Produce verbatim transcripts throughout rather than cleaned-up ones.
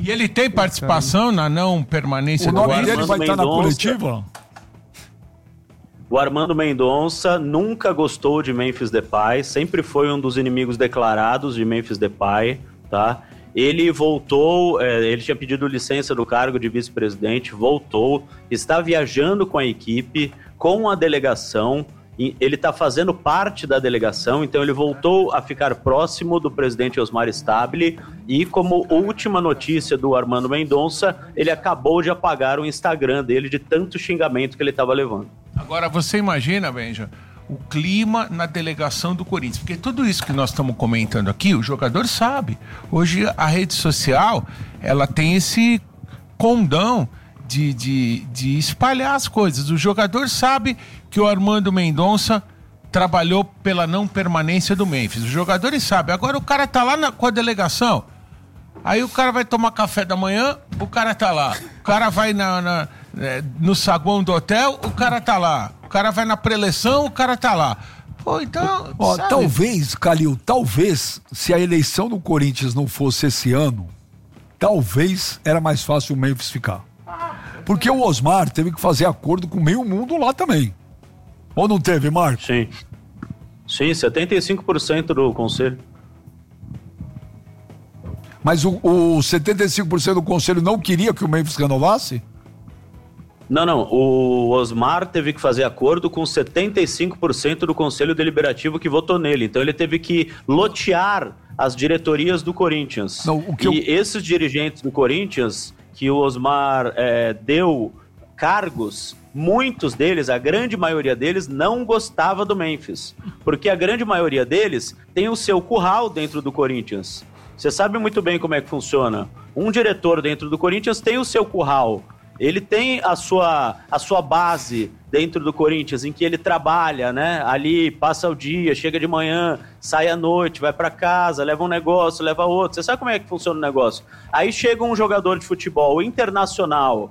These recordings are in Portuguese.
E ele tem participação na não permanência o do nome Armando dele vai estar na coletiva? O Armando Mendonça nunca gostou de Memphis Depay, sempre foi um dos inimigos declarados de Memphis Depay, tá? Ele voltou, é, ele tinha pedido licença do cargo de vice-presidente, voltou, está viajando com a equipe, com a delegação, ele está fazendo parte da delegação, então ele voltou a ficar próximo do presidente Osmar Stabile e, como última notícia do Armando Mendonça, ele acabou de apagar o Instagram dele de tanto xingamento que ele estava levando. Agora, você imagina, Benja, o clima na delegação do Corinthians, porque tudo isso que nós estamos comentando aqui, o jogador sabe. Hoje a rede social, ela tem esse condão de, de, de espalhar as coisas. O jogador sabe que o Armando Mendonça trabalhou pela não permanência do Memphis. Os jogadores sabem. Agora o cara tá lá na, com a delegação, aí o cara vai tomar café da manhã, o cara tá lá. O cara vai na... na no saguão do hotel, o cara tá lá. O cara vai na preleção, o cara tá lá. Pô, então... Ó, talvez, Calil, talvez, se a eleição do Corinthians não fosse esse ano, talvez era mais fácil o Memphis ficar. Porque o Osmar teve que fazer acordo com meio mundo lá também. Ou não teve, Marcos? Sim. Sim, setenta e cinco por cento do conselho. Mas o, o setenta e cinco por cento do conselho não queria que o Memphis renovasse? Não, não, o Osmar teve que fazer acordo com setenta e cinco por cento do Conselho Deliberativo que votou nele, então ele teve que lotear as diretorias do Corinthians. Não, o que e eu... esses dirigentes do Corinthians, que o Osmar é, deu cargos, muitos deles, a grande maioria deles, não gostava do Memphis, porque a grande maioria deles tem o seu curral dentro do Corinthians. Você sabe muito bem como é que funciona. Um diretor dentro do Corinthians tem o seu curral. Ele tem a sua, a sua base dentro do Corinthians, em que ele trabalha, né? Ali, passa o dia, chega de manhã, sai à noite, vai pra casa, leva um negócio, leva outro. Você sabe como é que funciona o negócio? Aí chega um jogador de futebol internacional,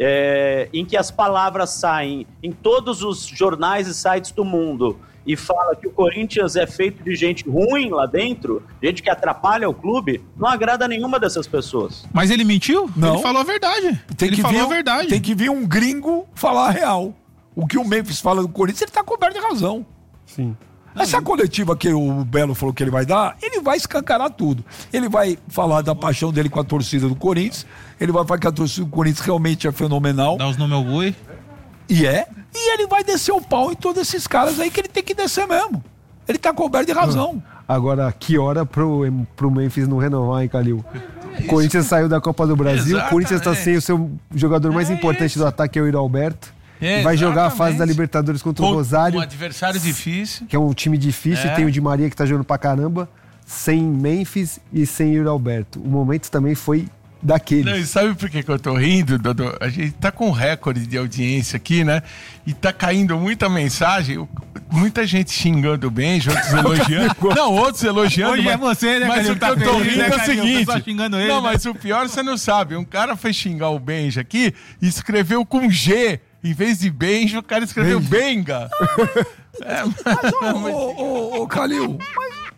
é, em que as palavras saem em todos os jornais e sites do mundo, e fala que o Corinthians é feito de gente ruim lá dentro, gente que atrapalha o clube, não agrada nenhuma dessas pessoas. Mas ele mentiu? Não. Ele falou a verdade. Tem ele que falou vir, a verdade. Tem que vir um gringo falar a real. O que o Memphis fala do Corinthians, ele tá coberto de razão. Sim. Essa coletiva que o Belo falou que ele vai dar, ele vai escancarar tudo. Ele vai falar da paixão dele com a torcida do Corinthians, ele vai falar que a torcida do Corinthians realmente é fenomenal. Dá os nomes ao boi. E é. E ele vai descer o pau em todos esses caras aí que ele tem que descer mesmo. Ele tá coberto de razão. Agora, que hora pro, pro Memphis não renovar, hein, Calil? O Corinthians saiu da Copa do Brasil, o Corinthians tá sem o seu jogador mais é importante isso. do ataque, é o Yuri Alberto. É, vai jogar a fase da Libertadores contra Com, o Rosário. Um adversário difícil. Que é um time difícil, é. Tem o Di Maria que tá jogando pra caramba. Sem Memphis e sem Yuri Alberto. O momento também foi daqueles. Não, e sabe por que, que eu tô rindo, Dodô? A gente tá com um recorde de audiência aqui, né? E tá caindo muita mensagem, muita gente xingando o Benja, outros elogiando. Não, outros elogiando. Hoje mas, é você, né, mas Calil? o que tá eu tô feliz, rindo né, é o seguinte. xingando ele, não, né? mas o pior você não sabe. Um cara foi xingar o Benja aqui e escreveu com G. Em vez de Benja, o cara escreveu Benga. é, mas, ô, ô, ô, ô, Calil, mas...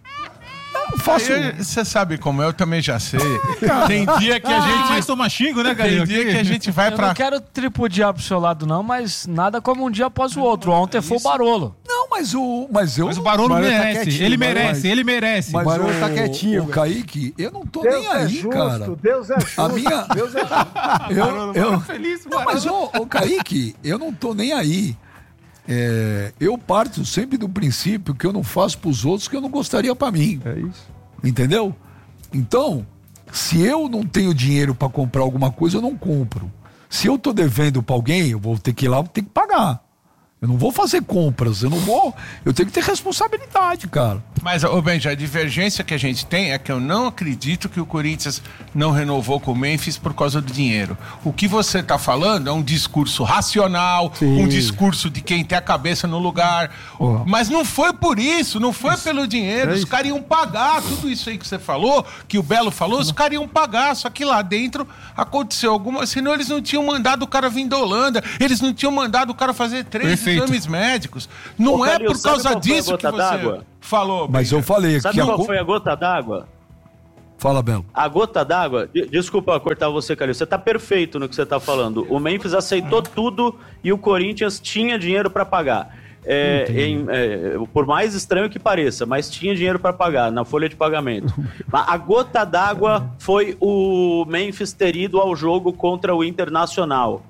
Você sabe como é, eu também já sei. Tem dia que a ah, gente. Mas toma xingo, né, Calil? Tem dia que a gente vai eu pra. Eu não quero tripudiar pro seu lado, não, mas nada como um dia após o outro. Ontem é foi o Barolo. Não, mas o. Mas, eu, mas o Barolo merece. Tá ele merece, mas, ele merece. Mas o Barolo o, tá quietinho. O Kaique, eu não tô Deus nem é aí, justo, cara. Deus é justo. A minha. Deus é justo. eu, eu, feliz, não, mas o, o Kaique, eu não tô nem aí. É, eu parto sempre do princípio que eu não faço pros outros que eu não gostaria pra mim. É isso. Entendeu? Então, se eu não tenho dinheiro para comprar alguma coisa, eu não compro. Se eu tô devendo para alguém, eu vou ter que ir lá, vou ter que pagar. Eu não vou fazer compras, eu não vou... Eu tenho que ter responsabilidade, cara. Mas, ô Benja, a divergência que a gente tem é que eu não acredito que o Corinthians não renovou com o Memphis por causa do dinheiro. O que você tá falando é um discurso racional, Sim. um discurso de quem tem a cabeça no lugar. Oh. Mas não foi por isso, não foi isso. pelo dinheiro. É os caras iam pagar tudo isso aí que você falou, que o Belo falou, os caras iam pagar. Só que lá dentro aconteceu alguma... Senão eles não tinham mandado o cara vir da Holanda, eles não tinham mandado o cara fazer três... Perfeito. exames médicos. Não Ô, é Calil, por causa disso que você d'água? falou. Mas Benja. eu falei sabe que qual a... foi a gota d'água? Fala, Belo. A gota d'água, de- desculpa cortar você, Calil, você tá perfeito no que você tá falando. O Memphis aceitou tudo e o Corinthians tinha dinheiro para pagar. É, em, é, por mais estranho que pareça, mas tinha dinheiro para pagar na folha de pagamento. A gota d'água foi o Memphis ter ido ao jogo contra o Internacional.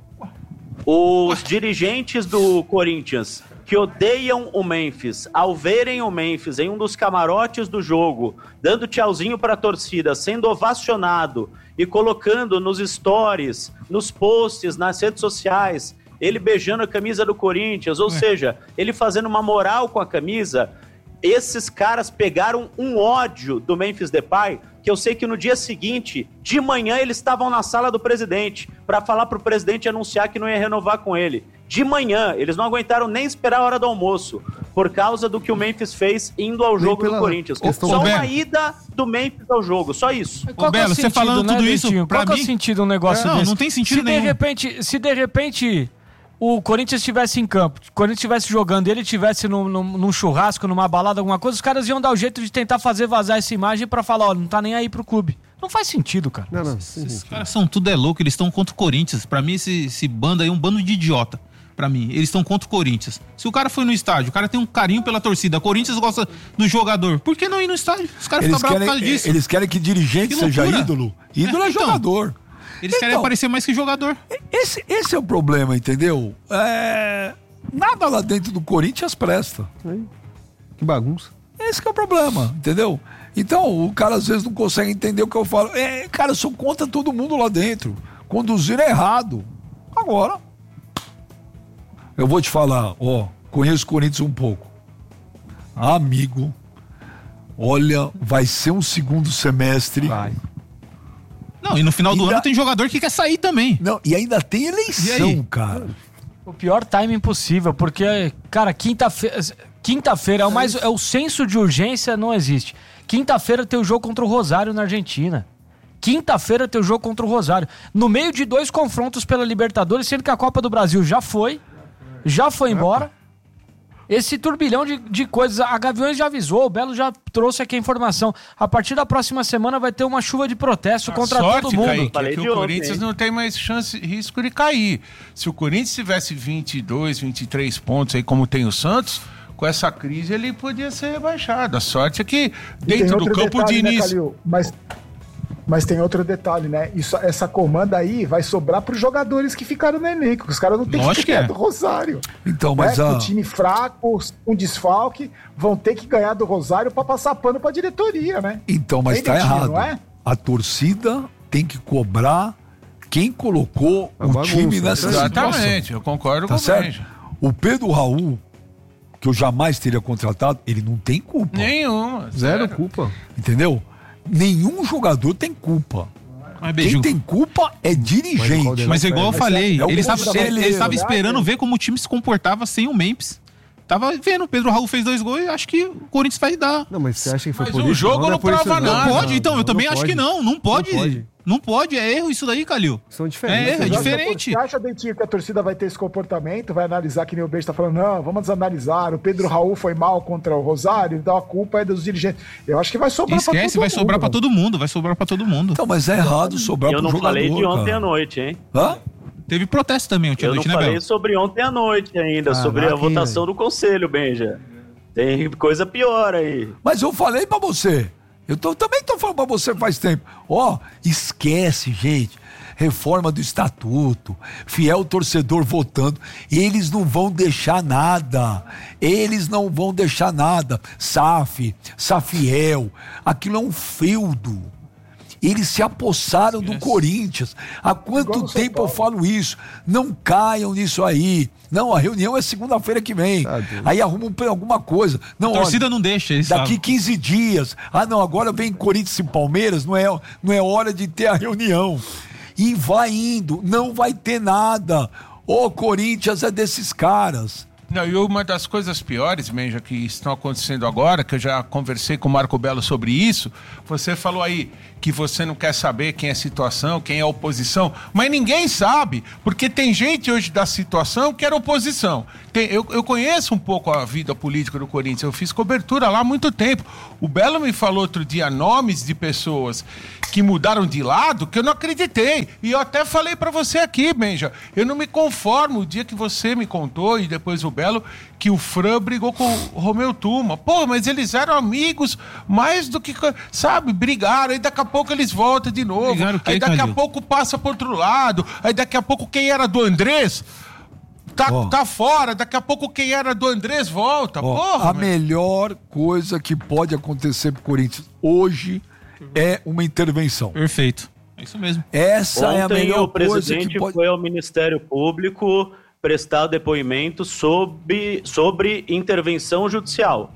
Os dirigentes do Corinthians, que odeiam o Memphis, ao verem o Memphis em um dos camarotes do jogo, dando tchauzinho para a torcida, sendo ovacionado e colocando nos stories, nos posts, nas redes sociais, ele beijando a camisa do Corinthians, ou seja, ele fazendo uma moral com a camisa, esses caras pegaram um ódio do Memphis Depay, que eu sei que no dia seguinte, de manhã, eles estavam na sala do presidente para falar pro presidente anunciar que não ia renovar com ele. De manhã, eles não aguentaram nem esperar a hora do almoço, por causa do que o Memphis fez indo ao jogo do Corinthians. Só Ô, uma Belo. ida do Memphis ao jogo, só isso. Qual Ô, que é o Belo, você sentido, falando né, tudo isso, Dentinho? pra Qual que é mim- o sentido um negócio Não, desse? não tem sentido se nenhum. De repente, se de repente o Corinthians estivesse em campo, o Corinthians estivesse jogando, ele estivesse num, num, num churrasco, numa balada, alguma coisa, os caras iam dar o jeito de tentar fazer vazar essa imagem pra falar, ó, não tá nem aí pro clube. Não faz sentido, cara. Não, não. Esses caras são tudo é louco, eles estão contra o Corinthians. Pra mim, esse, esse bando aí é um bando de idiota. Pra mim, eles estão contra o Corinthians. Se o cara foi no estádio, o cara tem um carinho pela torcida, o Corinthians gosta do jogador, por que não ir no estádio? Os caras ficam Eles bravos por querem, causa disso. eles querem que dirigente Que seja loucura. ídolo. Ídolo é, É, então. jogador. Eles querem Então, aparecer mais que jogador. Esse, esse é o problema, entendeu? É, nada lá dentro do Corinthians presta. Que bagunça. Esse que é o problema, entendeu? Então, o cara às vezes não consegue entender o que eu falo. É, cara, eu sou contra todo mundo lá dentro. Conduzir é errado. Agora, eu vou te falar, ó, conheço o Corinthians um pouco. Amigo, olha, vai ser um segundo semestre. Vai. Não, e no final do Ainda- ano tem jogador que quer sair também. Não, e ainda tem E eleição, aí? cara. O pior timing possível, porque, cara, quinta-feira. Quinta-feira é o mais. É o senso de urgência não existe. Quinta-feira tem o jogo contra o Rosário na Argentina. Quinta-feira tem o jogo contra o Rosário. No meio de dois confrontos pela Libertadores, sendo que a Copa do Brasil já foi. Já foi embora. Esse turbilhão de, de coisas. A Gaviões já avisou, o Belo já trouxe aqui a informação. A partir da próxima semana vai ter uma chuva de protesto contra Sorte, todo mundo. Kaique, Falei é que de o ontem, Corinthians hein? não tem mais chance, risco de cair. Se o Corinthians tivesse vinte e dois, vinte e três pontos aí, como tem o Santos, com essa crise ele podia ser rebaixado. A sorte é que E tem dentro do outro campo detalhe, de né, início... Calil? Mas, mas tem outro detalhe, né? Isso, essa comanda aí vai sobrar pros jogadores que ficaram no elenco. Os caras não têm Lógico que ganhar que é. do Rosário. Então, Né? mas a... Com o time fraco, um desfalque, vão ter que ganhar do Rosário pra passar pano pra diretoria, né? Então, mas Tem tá dentinho, errado. não é? A torcida tem que cobrar quem colocou A o bagunça, time nessa situação. Exatamente, eu concordo Tá com o certo? Benja. O Pedro Raul, que eu jamais teria contratado, ele não tem culpa. Nenhuma. Zero zero. culpa. Entendeu? Nenhum jogador tem culpa. Mas, Quem beijo. tem culpa é dirigente. Mas é igual eu Mas falei, é o ele estava conselheiro, ele estava né? esperando ver como o time se comportava sem o Memphis. Tava vendo, o Pedro Raul fez dois gols e acho que o Corinthians vai dar. Não, mas você acha que foi Mas por o isso? jogo não é por isso, prova Não nada. pode, então, eu não também acho pode. que não, não pode. Não pode. Não pode, é erro isso daí, Calil. São É, diferentes. é Você acha que a diferente. tor- Você acha, Dentinho, que a torcida vai ter esse comportamento, vai analisar, que nem o Beijo tá falando, não, vamos analisar, o Pedro Raul foi mal contra o Rosário, então a culpa é dos dirigentes. Eu acho que vai sobrar pra Esquece, todo vai sobrar pra mundo, todo mundo, vai sobrar pra todo mundo. Então, mas é errado sobrar Eu pro não jogador, falei de ontem cara. à noite, hein? Hã? Teve protesto também ontem à Eu não noite, né, falei Bel? sobre ontem à noite ainda, sobre a Caraca, votação hein, do conselho, Benja. Tem coisa pior aí. Mas eu falei pra você. Eu tô- também tô falando pra você faz tempo. Ó, esquece, gente. Reforma do estatuto, fiel torcedor votando. Eles não vão deixar nada. Eles não vão deixar nada. S A F, Safiel, aquilo é um feudo. Eles se apossaram do Corinthians. Há quanto Igual no São tempo eu Paulo. falo isso? Não caiam nisso aí. Não, a reunião é segunda-feira que vem. Tá doido. Aí arrumam alguma coisa. Não, A torcida olha, não deixa, eles daqui falam. quinze dias. Ah, não, agora vem Corinthians e Palmeiras, não é, não é hora de ter a reunião. E vai indo, não vai ter nada. O Corinthians é desses caras. Não, e uma das coisas piores, Benja, que estão acontecendo agora, que eu já conversei com o Marco Belo sobre isso, você falou aí que você não quer saber quem é situação, quem é oposição, mas ninguém sabe, porque tem gente hoje da situação que era oposição. Tem, eu, eu conheço um pouco a vida política do Corinthians, eu fiz cobertura lá há muito tempo. O Belo me falou outro dia nomes de pessoas que mudaram de lado que eu não acreditei. E eu até falei pra você aqui, Benja, eu não me conformo o dia que você me contou e depois o Belo, que o Fran brigou com o Romeu Tuma. Pô, mas eles eram amigos mais do que, sabe, brigaram, aí daqui a pouco eles voltam de novo, quê, aí daqui Calil? a pouco passa pro outro lado, aí daqui a pouco quem era do Andrés tá, oh. tá fora, daqui a pouco quem era do Andrés volta. Oh, Porra, a meu. melhor coisa que pode acontecer pro Corinthians hoje é uma intervenção. Perfeito. É isso mesmo. Essa Ontem é a melhor o coisa presidente que pode... foi ao Ministério Público prestar depoimento sobre, sobre intervenção judicial.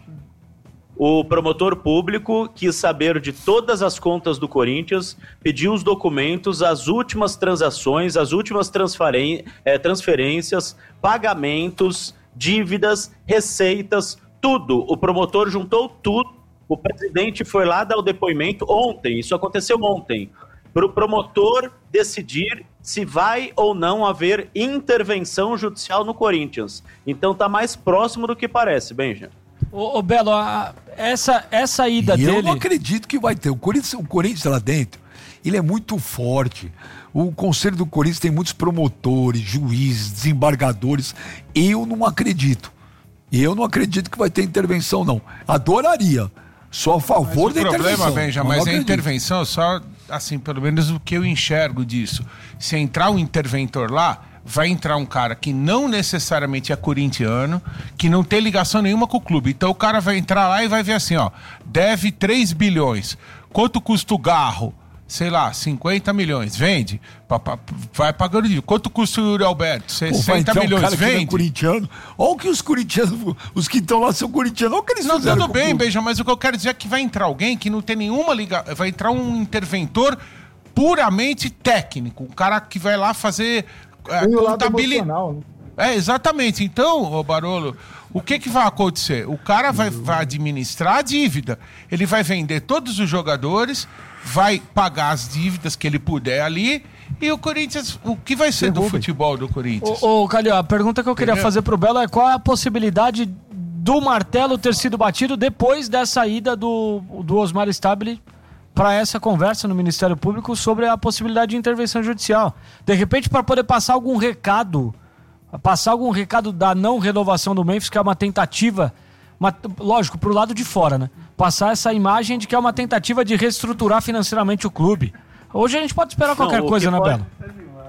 O promotor público quis saber de todas as contas do Corinthians, pediu os documentos, as últimas transações, as últimas transferen- eh, transferências, pagamentos, dívidas, receitas, tudo. O promotor juntou tudo. O presidente foi lá dar o depoimento ontem, isso aconteceu ontem, para o promotor decidir se vai ou não haver intervenção judicial no Corinthians. Então tá mais próximo do que parece, Benja. Ô, ô Belo, a- essa, essa ida E dele... eu não acredito que vai ter. O Corinthians, o Corinthians lá dentro, ele é muito forte. O Conselho do Corinthians tem muitos promotores, juízes, desembargadores. Eu não acredito. Eu não acredito que vai ter intervenção, não. Adoraria. Só a favor da O problema, intervenção. Benja, Mas mas não a acredito. intervenção, só assim, pelo menos o que eu enxergo disso. Se entrar um interventor lá, vai entrar um cara que não necessariamente é corintiano, que não tem ligação nenhuma com o clube. Então o cara vai entrar lá e vai ver assim, ó, deve três bilhões. Quanto custa o Garro? Sei lá, cinquenta milhões. Vende. Pa- pa- Vai pagando dinheiro. Quanto custa o Yuri Alberto? Pô, vai sessenta entrar um milhões. cara que não é Vende. corintiano. Olha o que os corintianos, os que estão lá são corintianos. Olha o que eles Não, fizeram tudo com o bem, clube. Beija, mas o que eu quero dizer é que vai entrar alguém que não tem nenhuma ligação. Vai entrar um interventor puramente técnico. Um cara que vai lá fazer é, Tem o lado contabilidade. emocional, né? É, exatamente. Então, ô Barolo, o que que vai acontecer? O cara vai, vai administrar a dívida. Ele vai vender todos os jogadores, vai pagar as dívidas que ele puder ali. E o Corinthians, o que vai ser do futebol do Corinthians? Ô, ô Calil, a pergunta que eu queria Entendeu? fazer pro Belo é qual é a possibilidade do martelo ter sido batido depois dessa ida do, do Osmar Stabile para essa conversa no Ministério Público sobre a possibilidade de intervenção judicial. De repente, para poder passar algum recado, passar algum recado da não renovação do Memphis, que é uma tentativa, uma, lógico, pro lado de fora, né? Passar essa imagem de que é uma tentativa de reestruturar financeiramente o clube. Hoje a gente pode esperar qualquer Não, o coisa, que né, pode- Belo?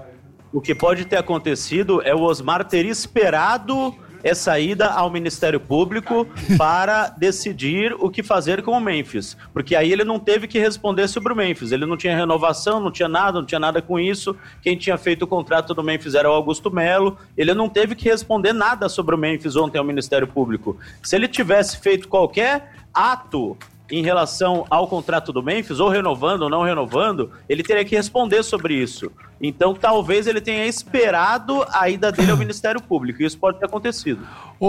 O que pode ter acontecido é o Osmar ter esperado essa ida ao Ministério Público para decidir o que fazer com o Memphis. Porque aí ele não teve que responder sobre o Memphis. Ele não tinha renovação, não tinha nada, não tinha nada com isso. Quem tinha feito o contrato do Memphis era o Augusto Melo. Ele não teve que responder nada sobre o Memphis ontem ao Ministério Público. Se ele tivesse feito qualquer ato em relação ao contrato do Memphis, ou renovando ou não renovando, ele teria que responder sobre isso. Então, talvez ele tenha esperado a ida dele ao Ministério Público. Isso pode ter acontecido.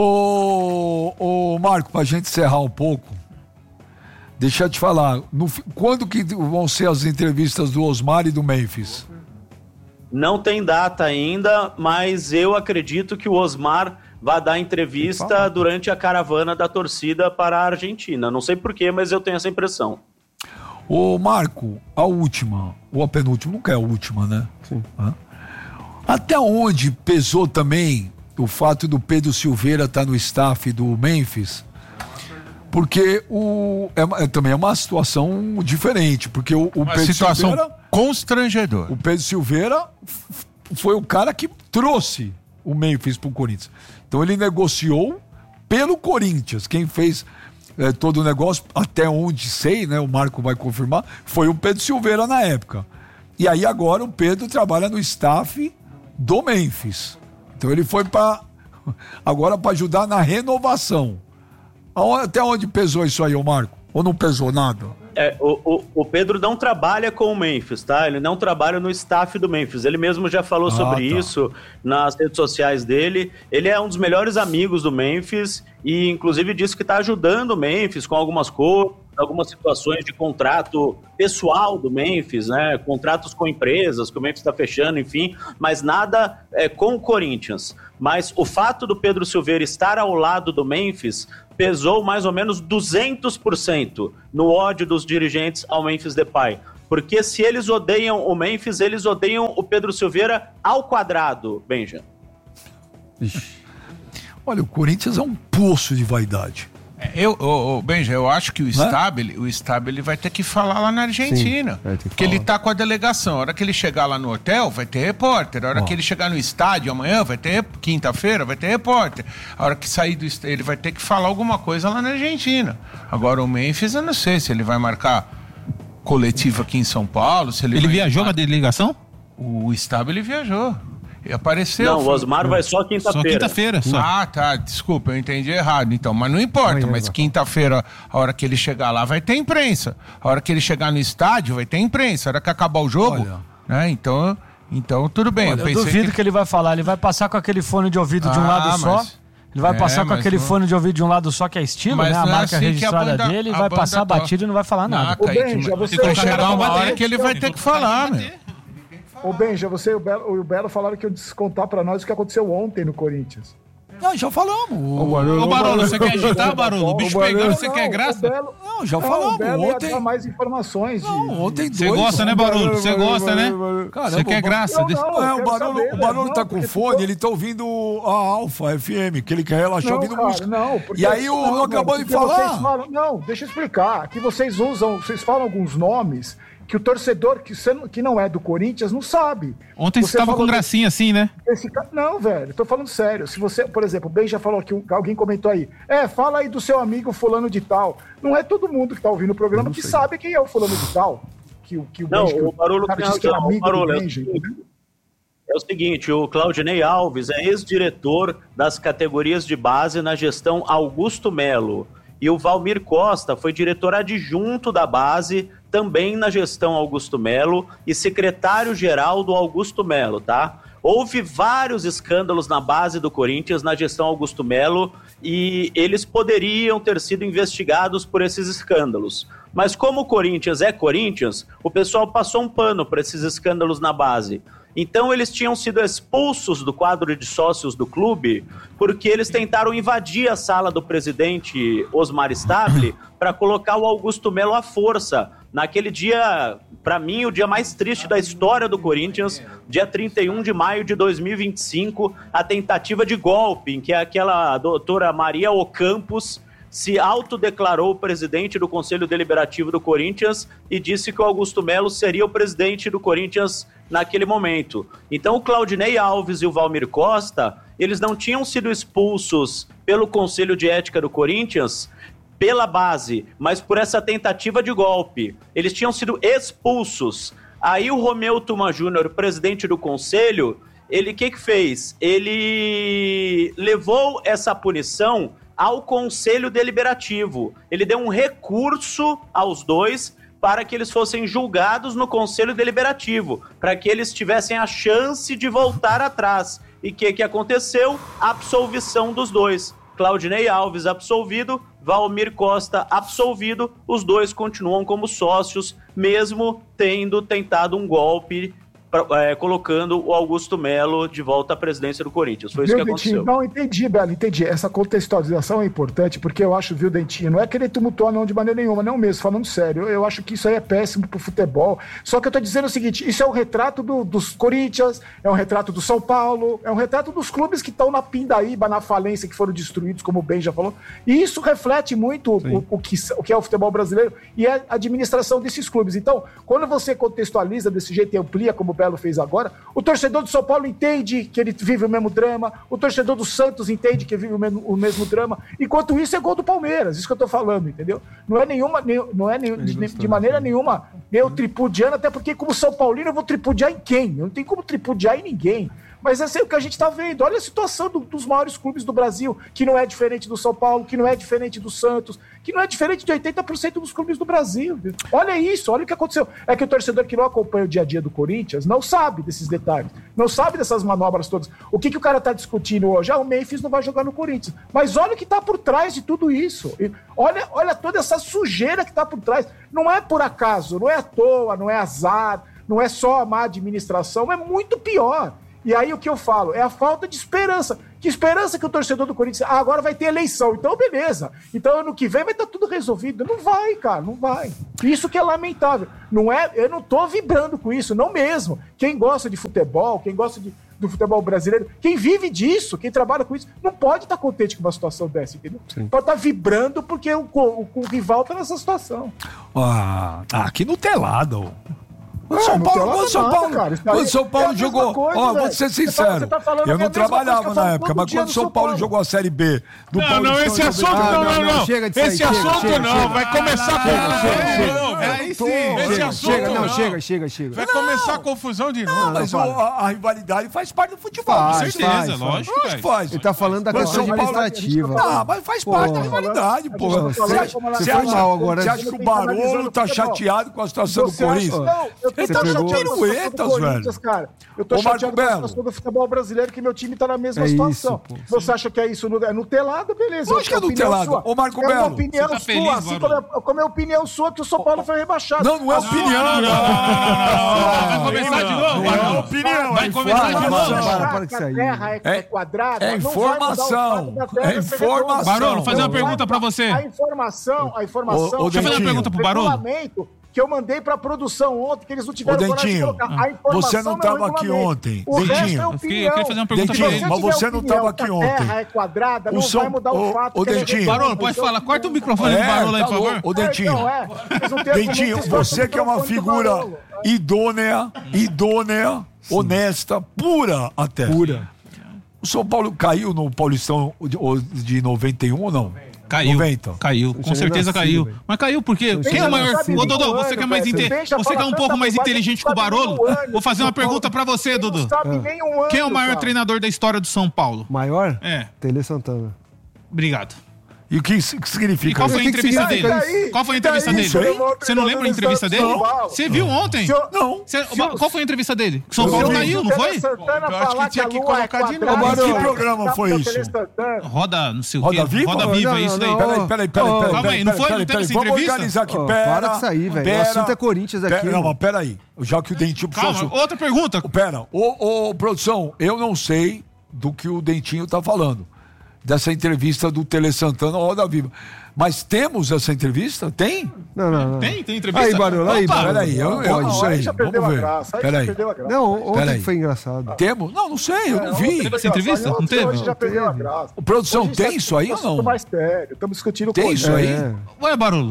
Ô, ô Marco, pra gente encerrar um pouco, deixa eu te falar, no fi- quando que vão ser as entrevistas do Osmar e do Memphis? Não tem data ainda, mas eu acredito que o Osmar vai dar entrevista durante a caravana da torcida para a Argentina. Não sei porquê, mas eu tenho essa impressão. Ô Marco, a última, ou a penúltima, nunca é a última, né? Sim. Hã? Até onde pesou também o fato do Pedro Silveira estar no staff do Memphis? Porque o, é, uma- é também é uma situação diferente, porque o, o Uma Pedro situação Silveira... constrangedora. O Pedro Silveira f- foi o cara que trouxe o Memphis pro Corinthians. Então ele negociou pelo Corinthians. Quem fez eh, todo o negócio, até onde sei, né? O Marco vai confirmar, foi o Pedro Silveira na época. E aí agora o Pedro trabalha no staff do Memphis. Então ele foi para agora para ajudar na renovação. Aonde- Até onde pesou isso aí, ô Marco? Ou não pesou nada? É, o, o, o Pedro não trabalha com o Memphis, tá? Ele não trabalha no staff do Memphis. Ele mesmo já falou ah, sobre tá. isso nas redes sociais dele. Ele é um dos melhores amigos do Memphis e, inclusive, disse que está ajudando o Memphis com algumas coisas, algumas situações de contrato pessoal do Memphis, né? Contratos com empresas que o Memphis está fechando, enfim, mas nada é, com o Corinthians. Mas o fato do Pedro Silveira estar ao lado do Memphis pesou mais ou menos duzentos por cento no ódio dos dirigentes ao Memphis Depay. Porque se eles odeiam o Memphis, eles odeiam o Pedro Silveira ao quadrado, Benja. Olha, o Corinthians é um poço de vaidade. Eu, oh, oh, Benja, eu acho que o Stabile, o Stabile vai ter que falar lá na Argentina. Sim, porque falar. Ele tá com a delegação. A hora que ele chegar lá no hotel, vai ter repórter. A hora oh. que ele chegar no estádio amanhã, vai ter quinta-feira, vai ter repórter. A hora que sair do estádio, ele vai ter que falar alguma coisa lá na Argentina. Agora o Memphis, eu não sei se ele vai marcar coletiva aqui em São Paulo. Se ele ele vai... viajou com a delegação? O Stabile viajou. Apareceu. Não, o Osmar foi... vai só quinta-feira. Só quinta-feira, só. Ah, tá, desculpa, eu entendi errado, então, mas não importa, Ai, mas quinta-feira, a hora que ele chegar lá, vai ter imprensa, a hora que ele chegar no estádio, vai ter imprensa, a hora que acabar o jogo, Olha. né, então, então tudo bem. Olha, eu, eu duvido que... que ele vai falar, ele vai passar com aquele fone de ouvido ah, de um lado mas... só, ele vai é, passar com aquele não... fone de ouvido de um lado só, que é estilo, mas né, a marca é assim registrada a banda, dele, vai passar to... batido e não vai falar nada. Ô, Benja, você vai chegar uma hora que ele vai ter que falar, meu. Ô, Benja, você e o Belo, o Belo falaram que iam descontar pra nós o que aconteceu ontem no Corinthians. Não, já falamos. Ô, Barolo, Ô, Barolo você quer agitar, Barolo? O bicho pegando, você não, quer graça? Belo, não, já falamos. O Belo ontem. Ia dar mais informações. De... Não, ontem dois. Você gosta, né, Barolo? Você gosta, né? Você quer graça? Não, não, é, o Barolo, saber, o Barolo tá com fone, ele tá ouvindo a Alfa F M, que ele quer relaxar ouvindo cara, música. Não, e aí o não, acabou de falar. Falam, não, deixa eu explicar. Que vocês usam, vocês falam alguns nomes que o torcedor que, que não é do Corinthians não sabe. Ontem você estava com gracinha assim, né? Esse, não, velho, tô falando sério. Se você, por exemplo, o Ben já falou que alguém comentou aí, é, fala aí do seu amigo fulano de tal. Não é todo mundo que tá ouvindo o programa que sabe quem é o fulano de tal. Que, que o não, Benja, o Barolo que tem é amigo Barolo, do é, Benja, é o seguinte, o Claudinei Alves é ex-diretor das categorias de base na gestão Augusto Melo. E o Valmir Costa foi diretor adjunto da base, também na gestão Augusto Melo, e secretário-geral do Augusto Melo, tá? Houve vários escândalos na base do Corinthians, na gestão Augusto Melo, e eles poderiam ter sido investigados por esses escândalos. Mas como o Corinthians é Corinthians, o pessoal passou um pano para esses escândalos na base. Então eles tinham sido expulsos do quadro de sócios do clube porque eles tentaram invadir a sala do presidente Osmar Stabile para colocar o Augusto Melo à força. Naquele dia, para mim, o dia mais triste da história do Corinthians, dia trinta e um de maio de dois mil e vinte e cinco, a tentativa de golpe em que aquela doutora Maria Ocampos se autodeclarou presidente do Conselho Deliberativo do Corinthians e disse que o Augusto Melo seria o presidente do Corinthians naquele momento. Então o Claudinei Alves e o Valmir Costa, eles não tinham sido expulsos pelo Conselho de Ética do Corinthians pela base, mas por essa tentativa de golpe. Eles tinham sido expulsos. Aí o Romeu Tuma Júnior, presidente do Conselho, ele o que que fez? Ele levou essa punição ao Conselho Deliberativo. Ele deu um recurso aos dois para que eles fossem julgados no Conselho Deliberativo, para que eles tivessem a chance de voltar atrás. E o que, que aconteceu? Absolvição dos dois. Claudinei Alves absolvido, Valmir Costa absolvido, os dois continuam como sócios, mesmo tendo tentado um golpe, É, colocando o Augusto Melo de volta à presidência do Corinthians. Foi isso viu, que aconteceu. Dentinho? Não, entendi, Belo, entendi. Essa contextualização é importante, porque eu acho, viu, Dentinho, não é querer tumultuar não de maneira nenhuma, não mesmo, falando sério. Eu, eu acho que isso aí é péssimo pro futebol. Só que eu tô dizendo o seguinte, isso é um retrato do, dos Corinthians, é um retrato do São Paulo, é um retrato dos clubes que estão na pindaíba, na falência, que foram destruídos, como o Ben já falou. E isso reflete muito o, o, que, o que é o futebol brasileiro e a administração desses clubes. Então, quando você contextualiza desse jeito e amplia, como o Belo fez agora, o torcedor do São Paulo entende que ele vive o mesmo drama, o torcedor do Santos entende que vive o mesmo, o mesmo drama, enquanto isso é gol do Palmeiras, isso que eu tô falando, entendeu? Não é nenhuma, não é nenhum, de, de maneira nenhuma eu tripudiando, até porque como São Paulino eu vou tripudiar em quem? Eu não tenho como tripudiar em ninguém. Mas esse é o que a gente tá vendo. Olha a situação do, dos maiores clubes do Brasil, que não é diferente do São Paulo, que não é diferente do Santos, que não é diferente de oitenta por cento dos clubes do Brasil. Viu? Olha isso, olha o que aconteceu. É que o torcedor que não acompanha o dia a dia do Corinthians não sabe desses detalhes, não sabe dessas manobras todas. O que, que o cara tá discutindo hoje? Ah, o Memphis não vai jogar no Corinthians. Mas olha o que tá por trás de tudo isso. E olha, olha toda essa sujeira que tá por trás. Não é por acaso, não é à toa, não é azar, não é só a má administração, é muito pior. E aí o que eu falo? É a falta de esperança. Que esperança que o torcedor do Corinthians... Ah, agora vai ter eleição. Então, beleza. Então, ano que vem vai estar tudo resolvido. Não vai, cara, não vai. Isso que é lamentável. Não é, eu não tô vibrando com isso, não mesmo. Quem gosta de futebol, quem gosta de, do futebol brasileiro, quem vive disso, quem trabalha com isso, não pode estar contente com uma situação dessa, entendeu? Sim. Pode estar vibrando porque o, o, o rival está nessa situação. Ah, aqui no telado. O São Paulo, quando São Paulo, quando São Paulo jogou, ó, vou ser sincero, eu não trabalhava na época, mas quando São Paulo jogou a Série B do Não, não, esse assunto não, não, não. Esse assunto não, vai começar a confusão. Aí sim, esse assunto não. Chega, chega, chega. Vai começar a confusão de novo. Mas a rivalidade faz parte do futebol. Com certeza, lógico. Faz. Ele tá falando da questão administrativa. Ah, mas faz parte da rivalidade, pô. Você acha que o Barolo tá chateado com a situação do Corinthians? Ele tá chateado Etas, velho. Cara. Eu tô Ô, chateado com a Belo. situação do futebol brasileiro, que meu time tá na mesma É situação. isso, Você acha que é isso no, é nutelado? Beleza. Lógico que é nutelado. Ô, Marco É uma Belo. opinião Você tá sua, feliz, assim Barolo? como é, como é opinião sua que o São Paulo foi rebaixado. Não, não é opinião. Vai começar de novo? Não é opinião. Vai começar de Para, novo? para, para com isso A aí. terra é, é quadrada. É não vai mudar o informação. fato da terra É ser informação. redonda. Barolo, fazer uma Não vai pergunta pra mudar. você. A informação, a informação... Ô, ô, Deixa eu fazer uma Dentinho. pergunta pro Barolo. regulamento que eu mandei pra produção ontem, que eles não tiveram Ô, coragem de Dentinho, colocar. A informação você não é o tava aqui regulamento. ontem. O resto Dentinho. é Eu Eu opinião. queria, eu queria fazer uma pergunta Dentinho, pra ele. mas você não tava aqui A ontem. terra é quadrada, O não São- vai mudar o ô, fato. ô, que ele é Dentinho. regulamento. Barolo, pode falar. Corta o microfone do Barolo aí, tá por favor. louco. Ô, Dentinho. Então, é. Eles não têm Dentinho, argumento, eles você que é uma trocam o figura microfone do Barolo. idônea, idônea, honesta, pura até. Pura. O São Paulo caiu no Paulistão de- de noventa e um ou não? Caiu. noventa. Caiu, com tinha certeza nascido, caiu. velho. Mas caiu por quê? Quem é o já maior. sabe Ô, Dodô, nenhum você que é ano, mais velho. inte... Você já Você que é um fala pouco tanta mais bobagem, inteligente que o não sabe Barolo. nenhum ano Vou fazer uma que São pergunta pra você, Não Dudu. sabe nem um ano, Quem é o maior cara. treinador da história do São Paulo? Maior? É. Tele Santana. Obrigado. E o que isso que E significa? qual foi a O que que entrevista significa dele? isso? Qual foi a E entrevista daí, dele? senhor? Você não lembra a entrevista dele? São Paulo. Você viu ontem? Se eu- Não. Você- eu- Qual foi a entrevista dele? São Se Paulo o caiu, não foi? Santana Eu acho falar que tinha a que Lua colocar é de quadrada, novo. vai Que programa dar foi pra isso? Tele Santana. Roda, não sei o Roda quê. Viva? Roda Não, Viva, não, é isso não, aí. não. Peraí, peraí, peraí, Ó, peraí. calma aí, não foi? Não teve essa Vamos entrevista? organizar aqui, Ó, pera. para com isso aí, velho. O pera. assunto é Corinthians aqui, Pera, não, irmão. mas peraí. Já que o Dentinho puxou Calma, assunto. outra pergunta. Pera, ô, ô, produção, eu não sei do que o Dentinho tá falando. Dessa entrevista do Tele Santana ao Roda Viva. Mas temos essa entrevista? Tem? Não, não, não. Tem? Tem entrevista? Aí, Barolo, aí, Opa! Barolo. Peraí, eu, eu não Não, sei. aí já perdeu Vamos a ver. graça. Aí já Peraí. perdeu a graça. Não, ontem Peraí. que foi engraçado. Temos? Não, não sei, eu não vi. Teve essa entrevista? Não teve? Hoje já perdeu a graça. Ô, produção, Hoje tem já- isso aí ou assunto não? mais sério. Estamos discutindo Tem coisa. isso aí? É. Ué, Barolo.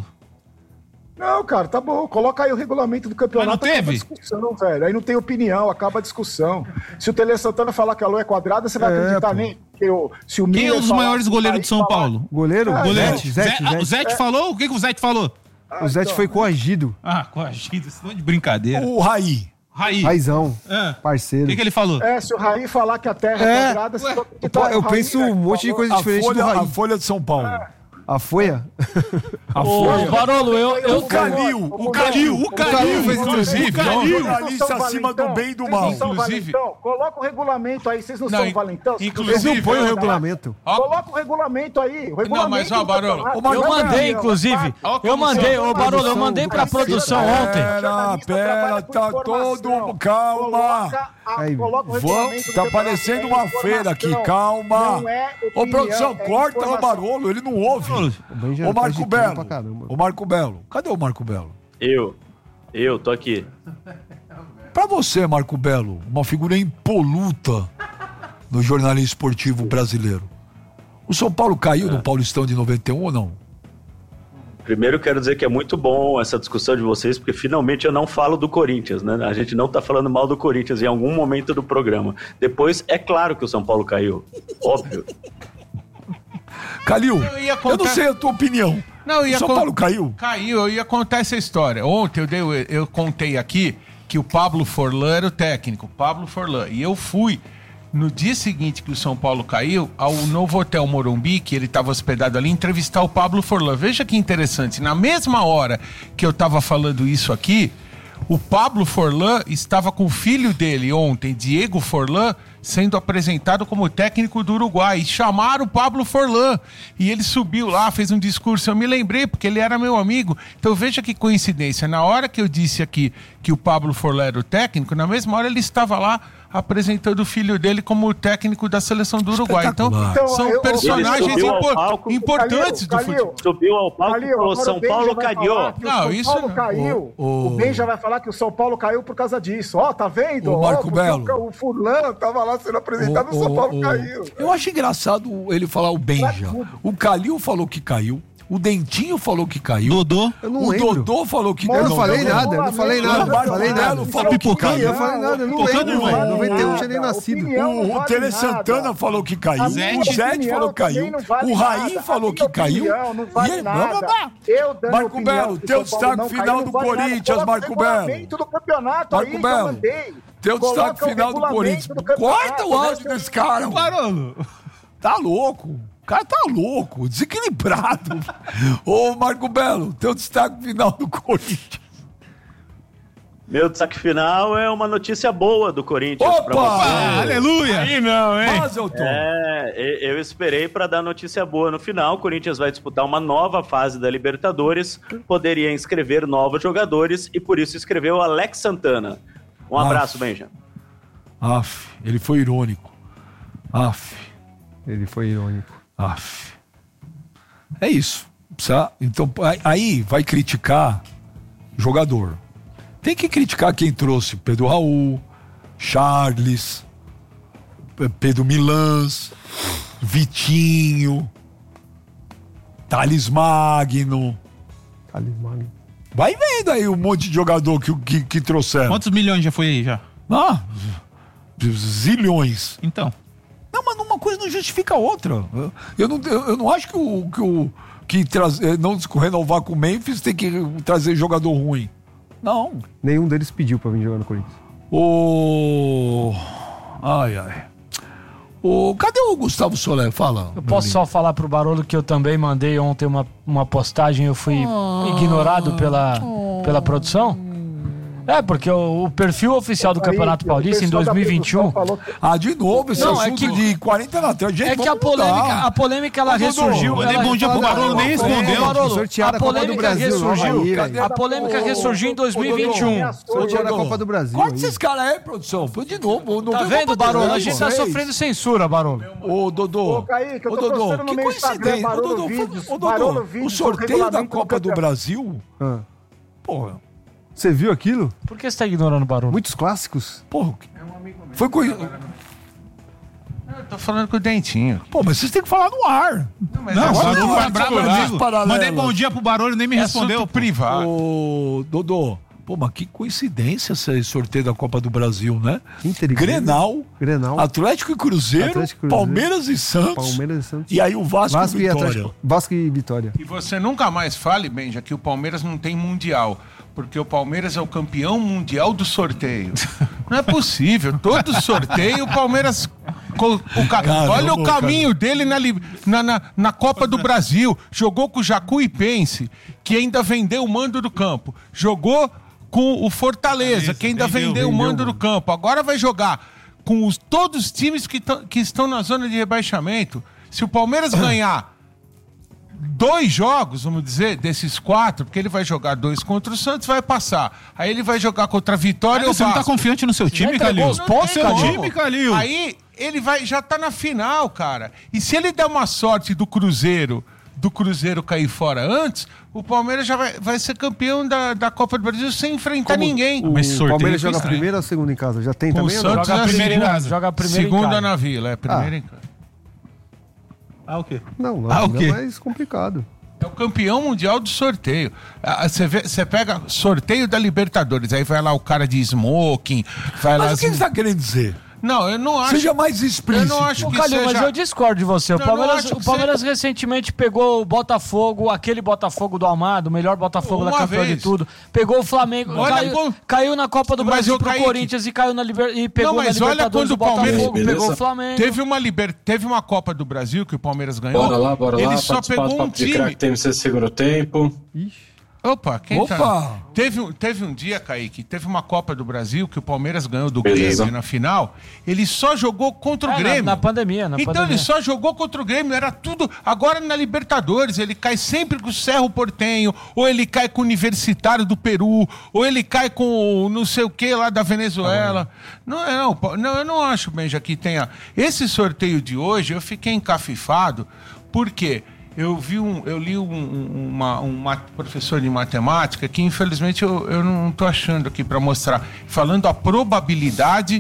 Não, cara, tá bom. Coloca aí o regulamento do campeonato. Mas não teve? Acaba a discussão, velho. Aí não tem opinião, acaba a discussão. Se o Tele Santana falar que a lua é quadrada, você vai É, acreditar pô. nem. Que o, se o Quem é Miller um dos falar- maiores goleiros de São aí falar- Paulo? Goleiro? Ah, Goleiro. Zete, Zé- Zete, ah, o Zete. Zete falou? O que, que o Zete falou? O Zete foi coagido. Ah, coagido, isso não é de brincadeira. O Raí. Raí. Raizão. Ah. O Parceiro. que, que ele falou? É, se o Raí falar que a Terra é, É. quadrada, você vai Pô, acreditar. eu O Raí, penso né, um que monte de falou. coisa A diferente Folha, do a Raí. Folha de São Paulo. A Folha? A Ô, Folha. Barolo, eu, eu, O Calil, o Calil, o Calil, fez inclusive. entrevista. É um Calil. jornalista acima do bem e do Vocês mal. não são Inclusive- valentão? Coloca o regulamento aí, vocês não, Não, são in- valentão? inclusive- Eles não põem o eu- regulamento. Ó, Coloca o regulamento aí. O regulamento Não, mas, ó, do Barolo, campeonato. ô, Barolo, eu não, mandei, não, inclusive. Ó, como Eu mandei, são- ô Barolo, eu mandei pra produção ontem. Pera, pera, tá todo... Calma. Coloca a- Aí, coloca o Vamos, regulamento do tá campeonato. parecendo É uma feira aqui, informação. calma. Não é Ô, opinião, produção, é corta o informação. Barolo, ele não ouve. O Benja Ô, tá Marco agitando Belo. pra caramba. Ô, Marco Belo. Cadê o Marco Belo? Eu. Eu, tô aqui. Pra você, Marco Belo, uma figura impoluta no jornalismo esportivo brasileiro. O São Paulo caiu no Paulistão de noventa e um ou não? Primeiro, quero dizer que é muito bom essa discussão de vocês, porque finalmente eu não falo do Corinthians, né? A gente não tá falando mal do Corinthians em algum momento do programa. Depois, é claro que o São Paulo caiu. Óbvio. Calil, Eu ia eu contar- não sei a tua opinião. Não, o ia São con- Paulo caiu? Caiu, eu ia contar essa história. Ontem eu, dei, eu contei aqui que o Pablo Forlan era o técnico, Pablo Forlan. E eu fui no dia seguinte que o São Paulo caiu, ao novo Hotel Morumbi, que ele estava hospedado ali, entrevistar o Pablo Forlan. Veja que interessante, na mesma hora que eu estava falando isso aqui, o Pablo Forlan estava com o filho dele ontem, Diego Forlan, sendo apresentado como técnico do Uruguai. E chamaram o Pablo Forlan. E ele subiu lá, fez um discurso. Eu me lembrei, porque ele era meu amigo. Então veja que coincidência. Na hora que eu disse aqui que o Pablo Forlan era o técnico, na mesma hora ele estava lá apresentando o filho dele como técnico da seleção do Uruguai. Então, então são eu, personagens eu, impor, palco, importantes Calil, do futebol. Subiu ao palco Calil, e falou: São Paulo caiu. Não, isso São Paulo não. caiu. O, o... o Ben já vai falar que o São Paulo caiu por causa disso. Ó, tá vendo? O Marco Ó, Belo. O, o fulano tava lá sendo apresentado, o, o São Paulo o, caiu. Eu acho engraçado ele falar o Benja. O Calil falou que caiu. O Dentinho falou que caiu. Dodô? Eu não o lembro. Dodô falou que Eu não falei nada, eu não falei nada. O Marco falei Belo nada. falou que caiu. Eu falei nada, eu não lembro, velho. noventa e um tinha nem nascido. O, o Tele Santana falou que caiu. O Zete falou que caiu. O Raí falou que caiu. E ele, eu Marco Belo, teu destaque final do Corinthians, Marco Belo. Marco Belo, teu destaque final do Corinthians. Corta o áudio desse cara. Barolo. Tá louco. O cara tá louco, desequilibrado. Ô, Marco Belo, teu destaque final do Corinthians. Meu destaque final é uma notícia boa do Corinthians. Opa! Pra você. Ah, aleluia! Aí não, hein? Mas eu tô. É, eu esperei para dar notícia boa no final. O Corinthians vai disputar uma nova fase da Libertadores, poderia inscrever novos jogadores e por isso escreveu Alex Santana. Um abraço, Benja. Aff, ele foi irônico. Aff. Ele foi irônico. Aff. É isso. Precisa, então, aí vai criticar jogador. Tem que criticar quem trouxe Pedro Raul, Charles, Pedro Milans, Vitinho, Thales Magno. Thales Magno. Vai vendo aí um monte de jogador que, que, que trouxeram. Quantos milhões já foi aí já? Ah, zilhões. Então. Não, mas uma coisa não justifica a outra. Eu não, eu não acho que o que, o, que traz, não renovar com o Memphis tem que trazer jogador ruim. Não. Nenhum deles pediu pra vir jogar no Corinthians. O... Ai, ai. O... Cadê o Gustavo Soler? Fala. Eu posso só falar pro Barolo que eu também mandei ontem uma, uma postagem, eu fui oh, ignorado pela, oh, pela produção? É, porque o, o perfil oficial do Campeonato aí, Paulista em dois mil e vinte e um... Que... Ah, de novo, esse não, assunto é que, de quarenta anos atrás. Gente, é que a polêmica, a polêmica, ela ressurgiu... Eu dei bom dia pro Barolo, nem respondeu. Barolo, a polêmica ressurgiu. Aí, a polêmica ressurgiu em dois mil e vinte e um. Sorteio na Copa do Brasil. Corta esses caras aí, produção. Foi de novo. Tá vendo, Barolo? A gente tá sofrendo censura, Barolo. Ô, Dodô. Ô, Kaique, eu tô Ô, Dodô, que coincidência. Barolo Ô, vídeos, Dodô, Barolo o vídeos, sorteio da Copa do Brasil... Ah. Porra... Você viu aquilo? Por que você tá ignorando o Barolo? Muitos clássicos. Porra, é um amigo meu. Foi coisa. Eu tô falando com o Dentinho. Pô, mas vocês têm que falar no ar. Não, mas não, é Barolo não foi bravo comigo. Mandei bom dia pro Barolo e nem me é respondeu. Privado. Ô, Dodô, pô, mas que coincidência esse sorteio da Copa do Brasil, né? Inter e Grenal, Grenal, Atlético e Cruzeiro, Atlético e Cruzeiro, Palmeiras e Santos. Palmeiras e Santos. E aí o Vasco, Vasco e Vitória. Atlético, Vasco e Vitória. E você nunca mais fale, Benja, que o Palmeiras não tem mundial. Porque o Palmeiras é o campeão mundial do sorteio. Não é possível. Todo sorteio o Palmeiras... O ca... Caramba, olha o caminho cara. dele na, na, na, na Copa do Brasil. Jogou com o Jacuipense, que ainda vendeu o mando do campo. Jogou com o Fortaleza, que ainda vendeu, vendeu o mando do campo. Agora vai jogar com os, todos os times que, que estão na zona de rebaixamento. Se o Palmeiras ganhar dois jogos, vamos dizer, desses quatro, porque ele vai jogar dois contra o Santos, vai passar. Aí ele vai jogar contra a Vitória ou o Vasco. Você não tá confiante no seu time, Calil? Pô, seu time, Calil. Aí ele vai, já tá na final, cara. E se ele der uma sorte do Cruzeiro, do Cruzeiro cair fora antes, o Palmeiras já vai, vai ser campeão da, da Copa do Brasil sem enfrentar Como ninguém. O, Mas o Palmeiras joga a primeira ou a segunda em casa? Já tem Com também? O Santos joga a primeira segunda, em casa. Joga a primeira segunda em casa. na Vila, é a primeira ah. em casa. Ah, o quê? Não, não ah, é mais complicado. É o campeão mundial do sorteio. Você pega sorteio da Libertadores, aí vai lá o cara de smoking, vai Mas lá... o que você está querendo dizer? Não, eu não acho. Seja mais explícito. Eu não acho Ô, que Calil, seja... mas eu discordo de você. O Não, Palmeiras, não acho o que Palmeiras seja... recentemente pegou o Botafogo, aquele Botafogo do Amado, o melhor Botafogo Uma da campeã vez. de tudo. Pegou o Flamengo, Olha caiu, como- caiu na Copa do Mas Brasil eu pro caí Corinthians e caiu na liber... e pegou Não, mas na olha Libertadores quando o do Botafogo, Palmeiras- pegou o Flamengo. Teve uma, liber... Teve uma Copa do Brasil que o Palmeiras ganhou. Bora lá, bora Ele lá. só participar do pegou um Papo de Crack, time. tem esse segundo tempo. Opa, quem Opa! tá? Teve, um- teve um dia, Kaique, teve uma Copa do Brasil que o Palmeiras ganhou do Beleza. Grêmio na final. Ele só jogou contra o É, na- Grêmio. na pandemia, na Então pandemia. ele só jogou contra o Grêmio, era tudo. Agora na Libertadores, ele cai sempre com o Cerro Porteño, ou ele cai com o Universitário do Peru, ou ele cai com o não sei o que lá da Venezuela. Não, é, não, não, eu não acho, Benja, que tenha. Esse sorteio de hoje, eu fiquei encafifado, por quê? Eu vi um, eu li um, um, uma, um ma- professor de matemática que infelizmente eu, eu não estou achando aqui para mostrar, falando a probabilidade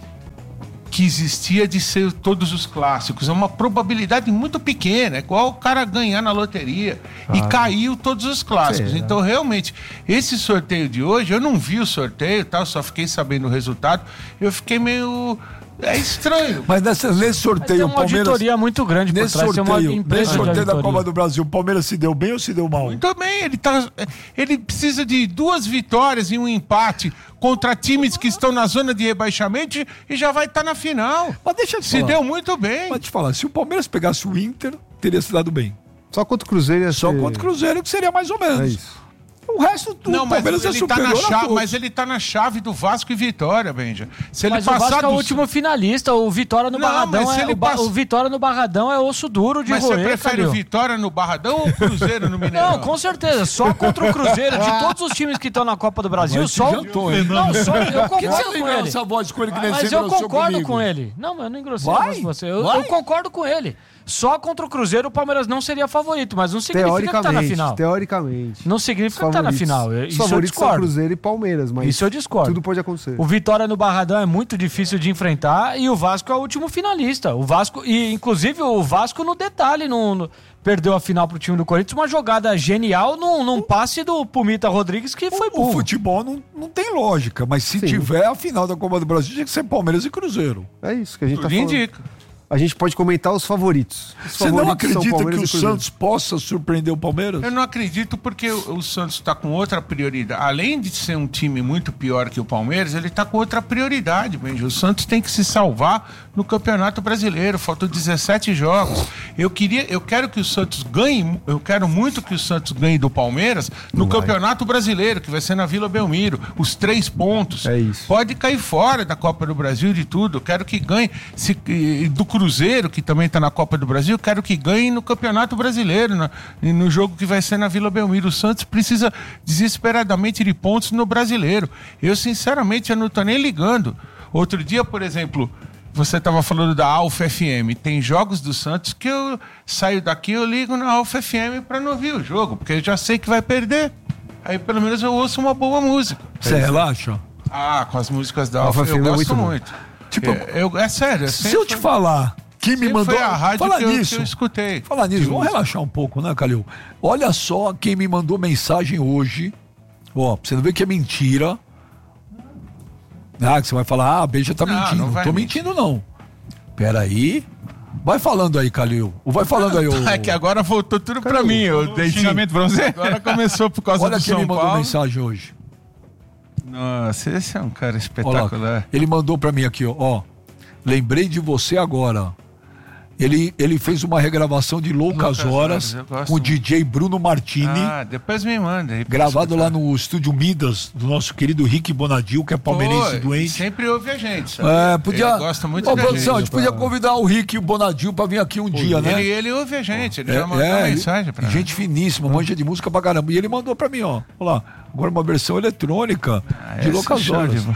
que existia de ser todos os clássicos. É uma probabilidade muito pequena, é igual o cara ganhar na loteria e caiu todos os clássicos. Será? Então, realmente, esse sorteio de hoje, eu não vi o sorteio, tá? Eu só fiquei sabendo o resultado. Eu fiquei meio... É estranho. Mas nessa, nesse Tem sorteio, o uma Palmeiras... auditoria muito grande por Nesse trás, tem uma sorteio, empresa nesse de sorteio da auditoria. Copa do Brasil, o Palmeiras se deu bem ou se deu mal? Muito bem, ele, tá, ele precisa de duas vitórias e um empate contra times que estão na zona de rebaixamento e já vai estar na final. Mas deixa eu te Se falar. deu muito bem. Mas te falar, se o Palmeiras pegasse o Inter, teria se dado bem. Só contra o Cruzeiro ia Só ser- contra o Cruzeiro, que seria mais ou menos. É isso. O resto, o Não, mas Palmeiras é ele, tá na superior a chave, todos. mas ele tá na chave do Vasco e Vitória, Benja. Se ele Mas o passar Vasco é o do- último finalista, o Vitória no Não, Barradão mas se é ele o, ba- passa- o Vitória no Barradão é osso duro de Mas você roer, prefere Calil. o Vitória no Barradão ou o Cruzeiro no Mineirão? Não, com certeza. Só contra o Cruzeiro, de todos os times que estão na Copa do Brasil, Mas só. você jantou, hein? Não, só eu Por que você concordo com engrossa ele. essa voz com ele que nem Mas você eu engrossou concordo comigo? com ele. Não, mas eu não engrossei Vai? a voz com você. Eu, Vai? eu concordo com ele. Só contra o Cruzeiro o Palmeiras não seria favorito, mas não significa que tá na Teoricamente, final. teoricamente. Não significa que tá na Favoritos. final. Eu- Os Isso eu favoritos são discordo. Cruzeiro e Palmeiras, mas Isso eu discordo. tudo pode acontecer. O Vitória no Barradão é muito difícil de enfrentar e o Vasco é o último finalista. O Vasco, e inclusive o Vasco no detalhe, no, no- perdeu a final pro time do Corinthians, uma jogada genial num, num passe do Pumita Rodrigues que foi O burro. futebol não, não tem lógica, mas se Sim. tiver a final da Copa do Brasil, tinha que ser Palmeiras e Cruzeiro. É isso que a gente Tudo tá falando. indica. A gente pode comentar os favoritos. Os Você não favoritos são acredita que Palmeiras o e Cruzeiro. Santos possa surpreender o Palmeiras? Eu não acredito porque o, o Santos está com outra prioridade. Além de ser um time muito pior que o Palmeiras, ele está com outra prioridade, Benji. O Santos tem que se salvar no Campeonato Brasileiro. Faltam dezessete jogos. Eu queria, eu quero que o Santos ganhe, eu quero muito que o Santos ganhe do Palmeiras no Campeonato Brasileiro, que vai ser na Vila Belmiro. Os três pontos. É isso. Pode cair fora da Copa do Brasil de tudo. Eu quero que ganhe se, e do Cruzeiro, que também está na Copa do Brasil, eu quero que ganhe no Campeonato Brasileiro, na- e no jogo que vai ser na Vila Belmiro. O Santos precisa desesperadamente de pontos no Brasileiro. Eu, sinceramente, eu não estou nem ligando. Outro dia, por exemplo, você estava falando da Alfa F M. Tem jogos do Santos que eu saio daqui, eu ligo na Alfa F M para não ouvir o jogo, porque eu já sei que vai perder. Aí pelo menos eu ouço uma boa música. Você relaxa? Ah, com as músicas da Alfa Alfa, F eu M é gosto muito bom. muito. Tipo, É, eu, é sério. Se eu te falar, quem me mandou... Foi a rádio Fala que eu, nisso. que eu escutei. Falar nisso, De vamos música. relaxar um pouco, né, Calil? Olha só quem me mandou mensagem hoje. Ó, pra você não ver que é mentira. Ah, que você vai falar, ah, a Beija tá Não, mentindo. não Não vai tô mentir. mentindo, não. Peraí. Vai falando aí, Calil. Vai falando aí, ô... É que agora voltou tudo pra mim. Eu dei Xingamento pra você? Agora começou por causa Olha do quem São me mandou Paulo. mensagem hoje. Nossa, esse é um cara Olha lá. espetacular. Ele mandou pra mim aqui, ó. ó. Lembrei de você agora. Ele, ele fez uma regravação de Loucas, Loucas Horas Horas, eu gosto com o D J Bruno Martini. Ah, depois me manda aí. pra Gravado escutar. lá no estúdio Midas, do nosso querido Rick Bonadil, que é palmeirense Pô, doente. sempre ouve a gente, sabe? É, podia. Ele gosta muito Ô, da produção, a gente. gente podia convidar o Rick e o Bonadil pra vir aqui um dia, né? Ele, ele ouve a gente, ele É, já mandou é, mensagem pra gente finíssima, manja de música pra caramba. E ele mandou pra mim, ó. Olha lá, agora uma versão eletrônica Ah, de esse Loucas show Horas. de-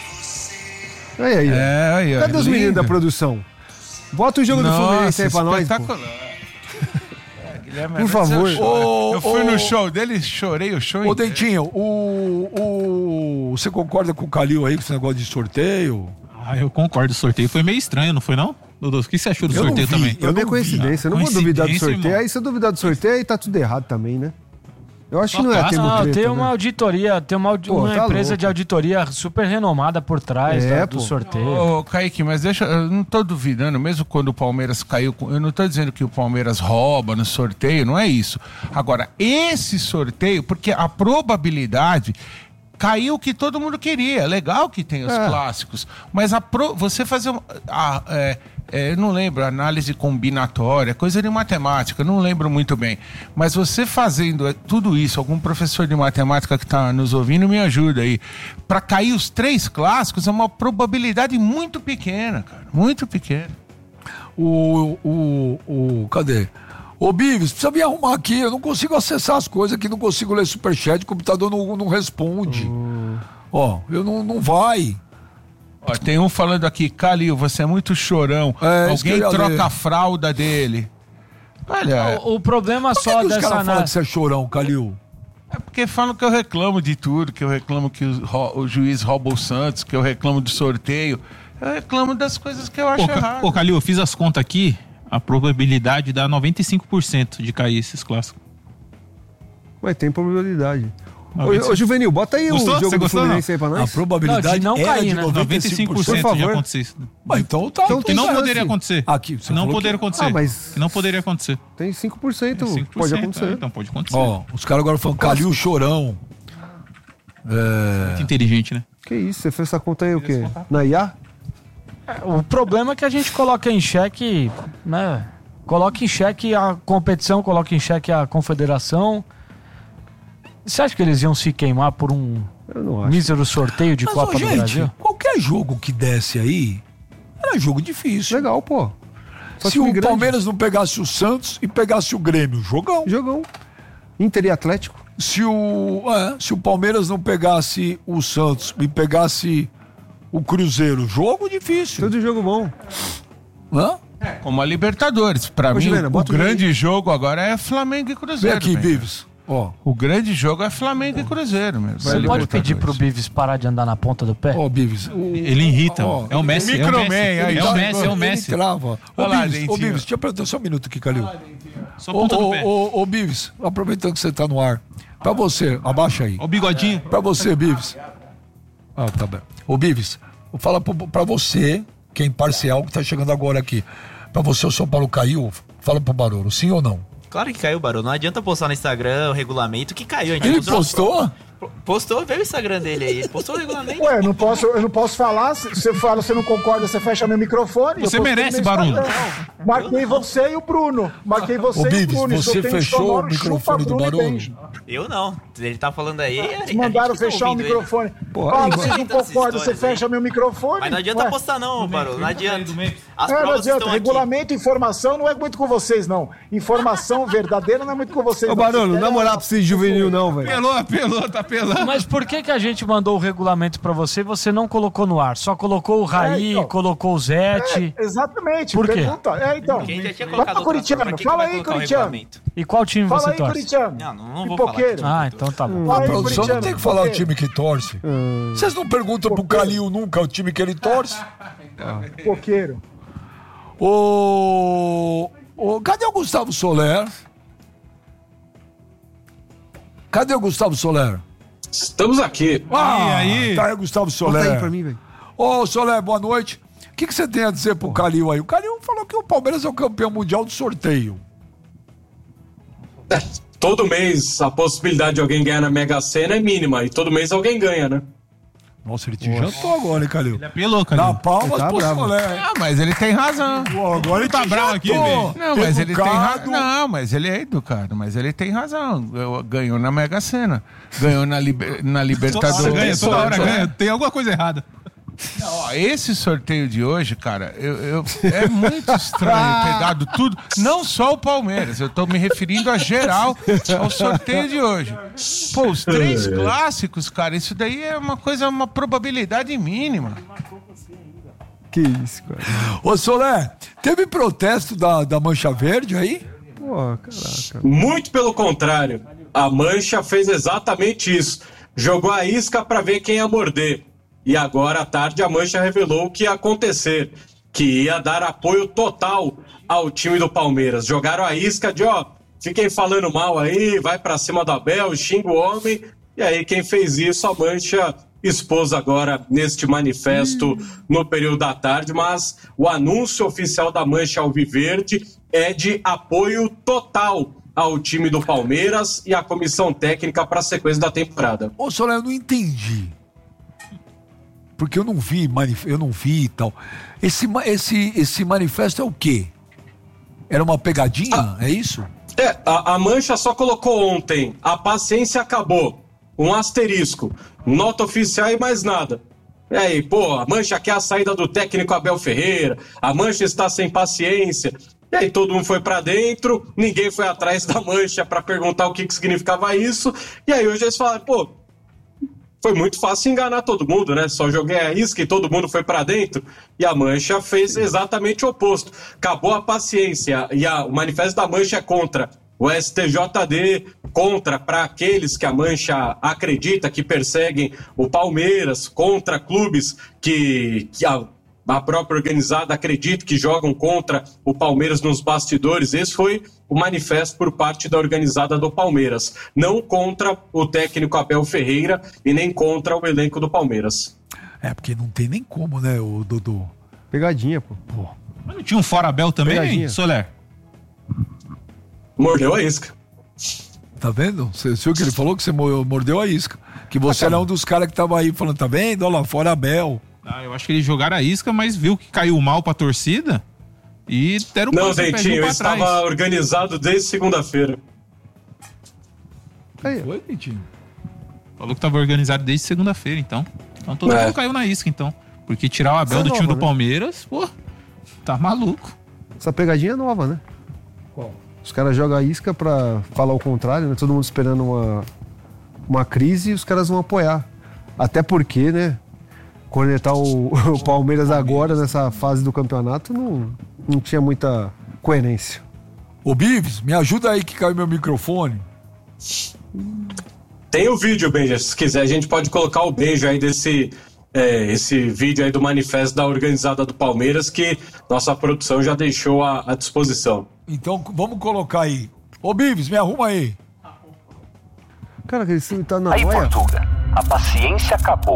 Aí, aí. É, aí, ó, Cadê os lindo. meninos da produção? Bota o jogo do Fluminense aí pra nós, pô. espetacular. É, Guilherme Por Mendes, favor. eu choro. Ô, Eu fui ô, no show dele, chorei o show Ô, inteiro. Dentinho, o, o, você concorda com o Calil aí com esse negócio de sorteio? Ah, eu concordo. O sorteio foi meio estranho, não foi não? Dudu, o que você achou do Eu não sorteio vi. também? Eu Eu não é não vi. coincidência, eu não vou duvidar do Coincidência, sorteio. irmão. Aí se eu duvidar do sorteio, aí tá tudo errado também, né? Eu acho que não é Não, termo treta, tem né? uma auditoria, tem uma, audi- Pô, uma tá empresa louco. de auditoria super renomada por trás É, da- do pô. sorteio. Ô, Kaique, mas deixa, eu não tô duvidando, mesmo quando o Palmeiras caiu, com- eu não tô dizendo que o Palmeiras rouba no sorteio, não é isso. Agora, esse sorteio, porque a probabilidade caiu o que todo mundo queria, legal que tem os É. clássicos, mas a pro- você fazer uma, a, é, é, eu não lembro, análise combinatória, coisa de matemática, não lembro muito bem, mas você fazendo é, tudo isso, algum professor de matemática que está nos ouvindo me ajuda aí, para cair os três clássicos é uma probabilidade muito pequena, cara, muito pequena. O, o, o, cadê? Ô, Bives, precisa me arrumar aqui. Eu não consigo acessar as coisas aqui, não consigo ler superchat, o computador não, não responde. Ó, eu não, não vai. Ó, tem um falando aqui, Calil, você é muito chorão, É, isso que alguém eu ia troca ler. a fralda dele. Olha, O, o problema Por que, só que os dessa caras falam que análise. você é chorão, Calil? é porque falam que eu reclamo de tudo, que eu reclamo que o, ro- o juiz rouba o Santos, que eu reclamo do sorteio. Eu reclamo das coisas que eu acho Ô, Ca- errado. ô, Calil, eu fiz as contas aqui, a probabilidade dá noventa e cinco por cento de cair esses clássicos. Mas tem probabilidade. Ah, Ô, ô, Juvenil, bota aí Gostou? o Você jogo do gostou, Fluminense aí pra A nós. probabilidade Não, de não era cair, de né? noventa e cinco por cento. noventa e cinco por cento Por de favor. acontecer isso. Mas então tá. Então Que tem não chance. poderia acontecer. Aqui, você Que não falou poderia que- acontecer. Ah, mas- Que não poderia acontecer. Tem cinco por cento. cinco por Pode cento, acontecer. é, Então pode acontecer. Ó, os caras agora falam Calil chorão. Muito inteligente, né? Que isso? Você fez essa conta aí o quê? Na I A? O problema é que a gente coloca em xeque, né? Coloca em xeque a competição, coloca em xeque a confederação. Você acha que eles iam se queimar por um Eu não acho. mísero sorteio de Mas, Copa ó, do gente, Brasil? qualquer jogo que desse aí, era jogo difícil. Legal, pô. Só Se time o grande. Palmeiras não pegasse o Santos e pegasse o Grêmio, jogão. Jogão. Inter e Atlético. Se o, é, se o Palmeiras não pegasse o Santos e pegasse o Cruzeiro, jogo difícil. Todo jogo bom. Hã? Como a Libertadores. Pra Ô, mim, Juliana, o, o bota o grande jogo agora é Flamengo e Vem Cruzeiro. aqui, velho. Vives. Ó, O grande jogo é Flamengo e Cruzeiro mesmo. Você pode pedir pro Bives parar de andar na ponta do pé? ó, Bives. O, Ele irrita. Ó, é o Messi. É o Microman, Messi. aí, É o tá- Messi, é o ele Messi. trava. Ô, Olha lá, Bives, ô, dentinho. Bives, deixa eu perguntar só um minuto aqui, Calil. Só a Ô, ponta do ô, pé. ô, ô, Bives, aproveitando que você tá no ar, pra você, abaixa aí. Ó o bigodinho. Pra você, Bives. Ah, tá bem. Ô, Bives, vou falar pro- pra você, que é imparcial, que tá chegando agora aqui. Pra você, o São Paulo caiu, fala pro Barolo, sim ou não? Claro que caiu, Barão. Não adianta postar no Instagram o regulamento que caiu. A gente Ele mostrou- postou? Postou, veio o Instagram dele aí. Ele postou o regulamento. Ué, eu não posso, eu não posso falar. Se você fala, você não concorda, você fecha meu microfone. Você eu postei merece, no Barulho. Instagram. Marquei você e o Bruno. Marquei você Ô, e o Bives, Bruno. você Isso eu tenho fechou sonoro, o microfone chupa do Bruno e Barolo? Benji. Eu não. Ele tá falando aí. a- a gente Mandaram que tá fechar o ouvindo ele. microfone. Pô, Fala, aí, vocês não inventa essas concordam, você histórias aí. fecha meu microfone. Mas não adianta Ué, postar não, Barão. Não adianta. As É, não provas adianta. estão aqui. Regulamento e informação não é muito com vocês, não. Informação verdadeira não é muito com vocês. Ô, não. Barolo, Vocês na querem- moral, pra esse juvenil não, velho. Pelou, apelou, tá pelando. Mas por que, que a gente mandou o regulamento pra você e você não colocou no ar? Só colocou o Raí, É, então. colocou o Zete. É, exatamente. Por quê? Pergunta. É, então. Quem já tinha Vai colocado pra outra Curitiano. forma, quem que Fala vai aí, colocar o Curitiano. regulamento? E qual time Fala você aí, torce? Curitiano. Não, não, não vou falar. Pipoqueiro. Ah, então tá bom. Fala A aí, produção não Curitiano, tem que falar o pipoqueiro. time que torce. Vocês não perguntam pro Calil nunca o time que ele torce? Pipoqueiro. Ô, ô, cadê o Gustavo Soler? Cadê o Gustavo Soler? Estamos aqui. Ah, aí? tá aí o Gustavo Bota Soler. aí pra mim, velho. Ô, Soler, boa noite. O que, que você tem a dizer pro Calil aí? O Calil falou que o Palmeiras é o campeão mundial do sorteio. É, todo mês a possibilidade de alguém ganhar na Mega Sena é mínima. E todo mês alguém ganha, né? Nossa, ele te jantou agora, hein, Calil? Ele apelou, Dá cara. palmas Tá pro bravo. Soler. Ah, mas ele tem razão. Pô, agora ele tá te bravo aqui, jantou. velho. Não, mas ele tem razão. Educado. Não, mas ele é educado, mas ele tem razão. Eu- Ganhou na Mega Sena. Ganhou na, liber, na Libertadores. Nossa, ganha, toda hora Só- ganha. Tem alguma coisa errada. Ó, esse sorteio de hoje, cara, eu, eu- é muito estranho ter dado tudo, não só o Palmeiras, eu tô me referindo a geral ao sorteio de hoje. Pô, os três clássicos, cara, isso daí é uma coisa, uma probabilidade mínima. Que isso, cara. Ô, Soler, teve protesto da, da Mancha Verde aí? Pô, caraca. Muito pelo contrário. A Mancha fez exatamente isso. Jogou a isca para ver quem ia morder. E agora à tarde a Mancha revelou o que ia acontecer. Que ia dar apoio total ao time do Palmeiras. Jogaram a isca de, ó, fiquem falando mal aí, vai pra cima do Abel, xinga o homem. E aí quem fez isso, a Mancha expôs agora neste manifesto hum. no período da tarde, mas o anúncio oficial da Mancha Alviverde é de apoio total ao time do Palmeiras e à comissão técnica para a sequência da temporada. Ô, Soler, eu não entendi. Porque eu não vi, eu não vi e tal. Esse, esse, esse manifesto é o quê? Era uma pegadinha? Ah, é isso? É, a, a Mancha só colocou ontem, a paciência acabou. Um asterisco, nota oficial e mais nada. E aí, pô, a Mancha quer a saída do técnico Abel Ferreira, a Mancha está sem paciência. E aí todo mundo foi pra dentro, ninguém foi atrás da Mancha pra perguntar o que, que significava isso. E aí hoje eles falaram, pô, foi muito fácil enganar todo mundo, né? Só joguei a isca e todo mundo foi pra dentro. E a Mancha fez exatamente o oposto. Acabou a paciência. E a, o manifesto da Mancha é contra o S T J D, contra para aqueles que a Mancha acredita que perseguem o Palmeiras, contra clubes que, que a, a própria organizada acredita que jogam contra o Palmeiras nos bastidores. Esse foi o manifesto por parte da organizada do Palmeiras. Não contra o técnico Abel Ferreira e nem contra o elenco do Palmeiras. É, porque não tem nem como, né, o Dodô? Pegadinha, pô. pô. Mas não tinha um fora Abel também, hein, Soler? Mordeu a isca. Tá vendo? Você viu que ele falou que você mordeu a isca. Que você era um dos caras que tava aí falando, tá vendo? Olha lá, fora Abel. Ah, eu acho que eles jogaram a isca, mas viu que caiu mal pra torcida e deram um Não, Dentinho, estava organizado desde segunda-feira. Aí, foi, Dentinho? Falou que tava organizado desde segunda-feira, então. Então todo é. mundo caiu na isca, então. Porque tirar o Abel Essa do é time nova, do Palmeiras, né? Pô, tá maluco. Essa pegadinha é nova, né? Qual? Os caras jogam a isca pra falar o contrário, né? Todo mundo esperando uma, uma crise e os caras vão apoiar. Até porque, né? Cornetar o, o Palmeiras agora, nessa fase do campeonato, não, não tinha muita coerência. Ô, Bives, me ajuda aí que caiu meu microfone. Tem o vídeo, Benja. Se quiser, a gente pode colocar o beijo aí desse... É, esse vídeo aí do manifesto da organizada do Palmeiras que nossa produção já deixou à, à disposição. Então vamos colocar aí. Ô Bives, me arruma aí. Cara, aquele time tá na aí, noia. Portuga, a paciência acabou.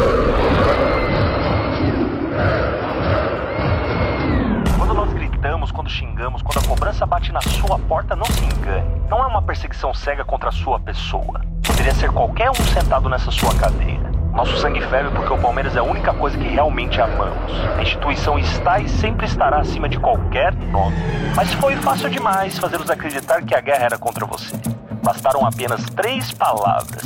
Quando nós gritamos, quando xingamos, quando a cobrança bate na sua porta, não se engane. Não é uma perseguição cega contra a sua pessoa. Poderia ser qualquer um sentado nessa sua cadeira. Nosso sangue ferve porque o Palmeiras é a única coisa que realmente amamos. A instituição está e sempre estará acima de qualquer nome. Mas foi fácil demais fazê-los acreditar que a guerra era contra você. Bastaram apenas três palavras.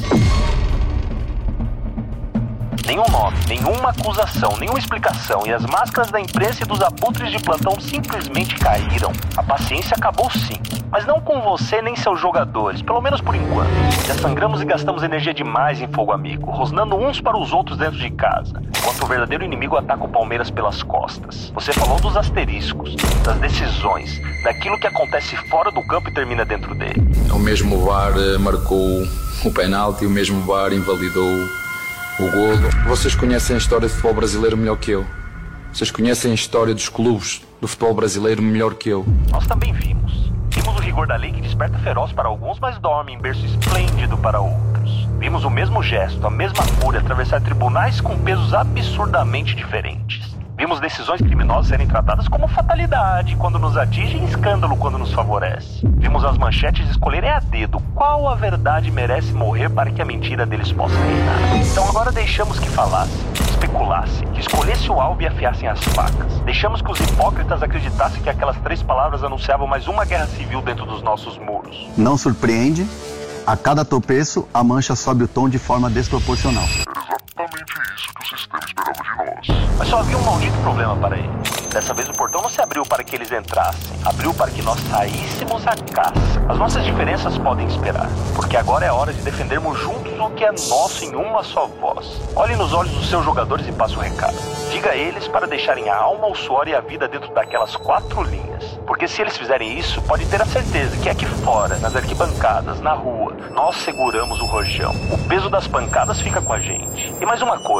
Nenhum nome, nenhuma acusação, nenhuma explicação, e as máscaras da imprensa e dos abutres de plantão simplesmente caíram. A paciência acabou sim, mas não com você nem seus jogadores, pelo menos por enquanto. Já sangramos e gastamos energia demais em fogo amigo, rosnando uns para os outros dentro de casa, enquanto o verdadeiro inimigo ataca o Palmeiras pelas costas. Você falou dos asteriscos, das decisões, daquilo que acontece fora do campo e termina dentro dele. O mesmo V A R marcou o penalti, o mesmo V A R invalidou o golo. Vocês conhecem a história do futebol brasileiro melhor que eu. Vocês conhecem a história dos clubes do futebol brasileiro melhor que eu. Nós também vimos. Vimos o rigor da lei que desperta feroz para alguns, mas dorme em berço esplêndido para outros. Vimos o mesmo gesto, a mesma fúria atravessar tribunais com pesos absurdamente diferentes. Vimos decisões criminosas serem tratadas como fatalidade quando nos atingem e escândalo quando nos favorece. Vimos as manchetes escolherem a dedo qual a verdade merece morrer para que a mentira deles possa reinar. Então agora deixamos que falassem, especulassem, que escolhessem o alvo e afiassem as facas. Deixamos que os hipócritas acreditassem que aquelas três palavras anunciavam mais uma guerra civil dentro dos nossos muros. Não surpreende, a cada tropeço a mancha sobe o tom de forma desproporcional. Exatamente isso que o sistema esperava de nós. Mas só havia um maldito problema para ele. Dessa vez o portão não se abriu para que eles entrassem. Abriu para que nós saíssemos à caça. As nossas diferenças podem esperar. Porque agora é hora de defendermos juntos o que é nosso em uma só voz. Olhe nos olhos dos seus jogadores e passe o recado. Diga a eles para deixarem a alma, o suor e a vida dentro daquelas quatro linhas. Porque se eles fizerem isso, pode ter a certeza que aqui fora, nas arquibancadas, na rua, nós seguramos o rojão. O peso das pancadas fica com a gente. E mais uma coisa.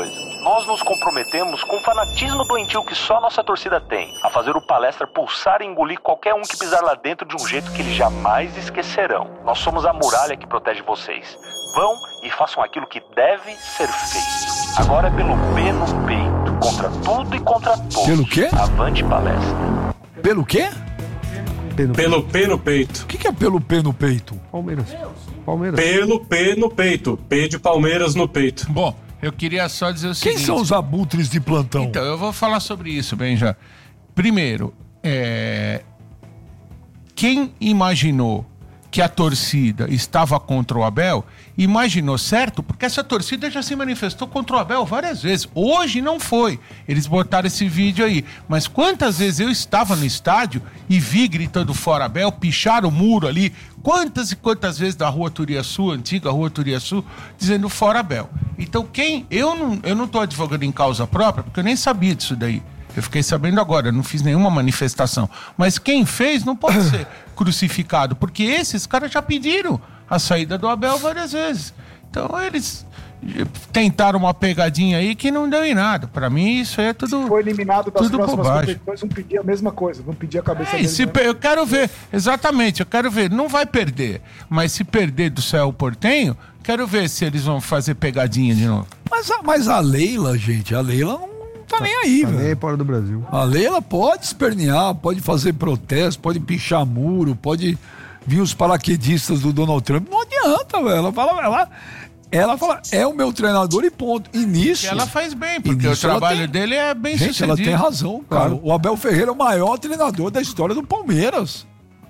Nós nos comprometemos com o fanatismo doentio que só nossa torcida tem, a fazer o Palestra pulsar e engolir qualquer um que pisar lá dentro de um jeito que eles jamais esquecerão. Nós somos a muralha que protege vocês. Vão e façam aquilo que deve ser feito. Agora é pelo pé no peito, contra tudo e contra todos. Pelo quê? Avante Palestra. Pelo quê? Pelo, pelo pé no peito. O que, que é pelo pé no peito? Palmeiras. Palmeiras. Pelo pé no peito. P de Palmeiras no peito. Bom, eu queria só dizer o seguinte... Quem são os abutres de plantão? Então, eu vou falar sobre isso, Benja. Primeiro, é... quem imaginou que a torcida estava contra o Abel, imaginou certo, porque essa torcida já se manifestou contra o Abel várias vezes. Hoje não foi. Eles botaram esse vídeo aí. Mas quantas vezes eu estava no estádio e vi gritando fora Abel, picharam o muro ali, quantas e quantas vezes da Rua Turiaçu, antiga Rua Turiaçu, dizendo fora Abel. Então quem... Eu não, eu não tô advogando em causa própria, porque eu nem sabia disso daí. Eu fiquei sabendo agora, eu não fiz nenhuma manifestação. Mas quem fez não pode ser crucificado, porque esses caras já pediram a saída do Abel várias vezes. Então eles tentaram uma pegadinha aí que não deu em nada. Pra mim isso aí é tudo. Se foi eliminado das tudo próximas bobagem. competições, não pedia a mesma coisa, não pedia a cabeça É, dele. se né? per- eu quero ver, exatamente, eu quero ver, não vai perder, mas se perder do Céu Portenho, quero ver se eles vão fazer pegadinha de novo. Mas a, mas a Leila, gente, a Leila não tá nem aí, Tá velho. nem aí fora do Brasil. A Leila pode espernear, pode fazer protesto, pode pichar muro, pode vir os paraquedistas do Donald Trump. Não adianta, velho. Ela fala, ela, ela fala, é o meu treinador e ponto. E nisso... E ela faz bem, porque o nisso ela trabalho tem- dele é bem Gente, sucedido. ela tem razão, cara. Claro. O Abel Ferreira é o maior treinador da história do Palmeiras.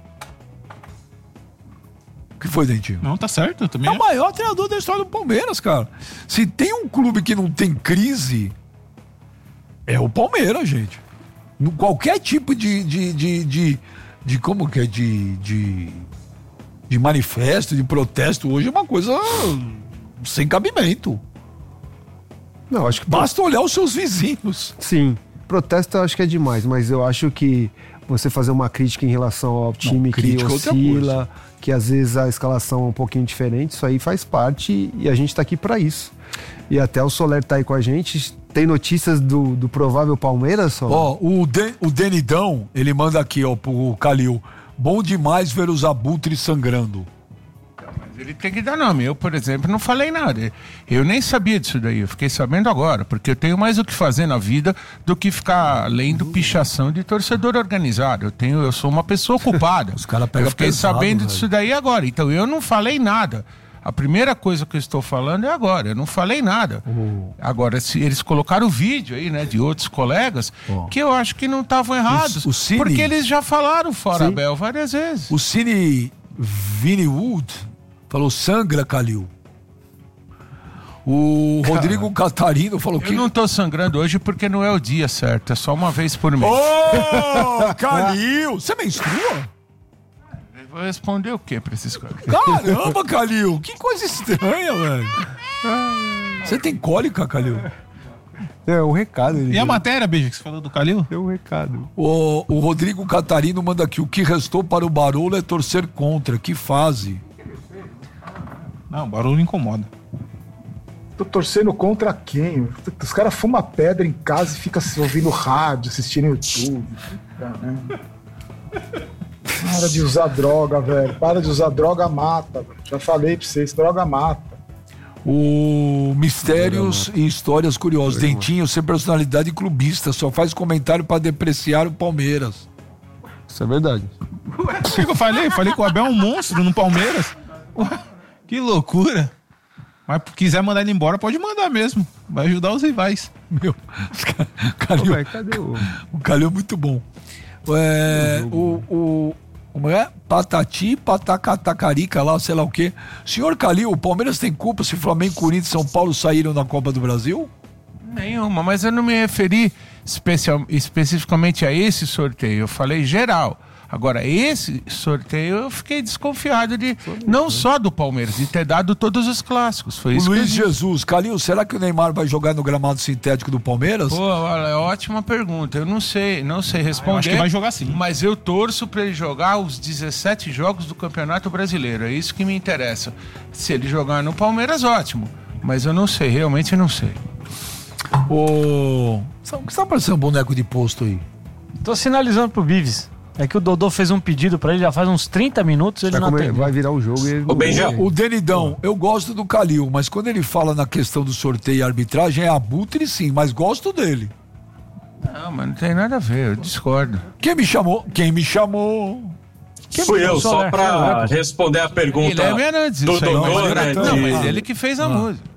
O que foi, Dentinho? Não, tá certo, eu também. É o maior treinador da história do Palmeiras, cara. Se tem um clube que não tem crise, é o Palmeiras, gente. No, qualquer tipo de, de, de, de, de como que é, de, de, de manifesto, de protesto hoje é uma coisa sem cabimento. Não, acho que... Basta olhar os seus vizinhos. Sim, protesto eu acho que é demais, mas eu acho que você fazer uma crítica em relação ao time que crítica é outra coisa. oscila, que às vezes a escalação é um pouquinho diferente, isso aí faz parte e a gente tá aqui pra isso. E até o Soler tá aí com a gente. Tem notícias do, do provável Palmeiras, Soler? Ó, o, Den, o Denidão, ele manda aqui, ó, pro Calil. Bom demais ver os abutres sangrando. Ele tem que dar nome. Eu, por exemplo, não falei nada. Eu nem sabia disso daí. Eu fiquei sabendo agora, porque eu tenho mais o que fazer na vida do que ficar lendo pichação de torcedor organizado. Eu tenho, eu sou uma pessoa ocupada. Os caras pegam Eu fiquei pesado, sabendo velho. disso daí agora. Então eu não falei nada. A primeira coisa que eu estou falando é agora. Eu não falei nada. Oh. Agora, se eles colocaram o vídeo aí, né, de outros colegas, Oh. que eu acho que não estavam errados. O- o Cine- porque eles já falaram fora Sim. Abel várias vezes. O Cine Vini Wood falou sangra, Calil. O Rodrigo Catarino falou Eu que... não tô sangrando hoje porque não é o dia certo, é só uma vez por mês. Ô, Calil! Você menstrua? Eu vou responder o que pra esses caras? Caramba, Calil! Que coisa estranha, velho. Você tem cólica, Calil? É um recado. Ele E a deu. matéria, Beijo, que você falou do Calil? Deu um recado. O, o Rodrigo Catarino manda aqui. O que restou para o Barolo é torcer contra. Que fase. Não, o barulho incomoda. Tô torcendo contra quem? Os caras fumam pedra em casa e ficam ouvindo rádio, assistindo YouTube. Caramba. Para de usar droga, velho. Para de usar droga, mata. Velho. Já falei pra vocês, droga mata. O Mistérios e Histórias Curiosas. Dentinho, sem personalidade clubista, só faz comentário para depreciar o Palmeiras. Isso é verdade. Ué, o que que eu falei? Falei que o Abel é um monstro no Palmeiras. Ué, que loucura. Mas se quiser mandar ele embora, pode mandar mesmo. Vai ajudar os rivais. Meu, Calil, Ué, cadê o... o Calil é muito bom. É, o, o, como é? Patati, patacatacarica lá, sei lá o quê. Senhor Calil, o Palmeiras tem culpa se Flamengo, Corinthians e São Paulo saíram na Copa do Brasil? Nenhuma, mas eu não me referi especial, especificamente a esse sorteio. Eu falei geral. Agora, esse sorteio eu fiquei desconfiado de, não só do Palmeiras, de ter dado todos os clássicos. Foi O isso Luiz que eu... Jesus, Calil, será que o Neymar vai jogar no gramado sintético do Palmeiras? Pô, olha, é ótima pergunta. Eu não sei, não sei responder. Eu acho que vai jogar sim. Mas eu torço para ele jogar os dezessete jogos do Campeonato Brasileiro. É isso que me interessa. Se ele jogar no Palmeiras, ótimo. Mas eu não sei, realmente não sei. Ô. O que tá parecendo um boneco de posto aí? Tô sinalizando pro Bives. É que o Dodô fez um pedido pra ele já faz uns trinta minutos, ele vai não comer, atendeu. vai virar o jogo e ele... Ô, Benja. O Denidão, eu gosto do Calil, mas quando ele fala na questão do sorteio e arbitragem, é abutre sim, mas gosto dele. Não, mas não tem nada a ver, eu discordo. Quem me chamou? Quem me chamou? Quem Fui me eu, chamou? só pra responder a pergunta Ele é antes, do isso aí, Dodô, mas, né? não, de- mas ele que fez a Ah. música.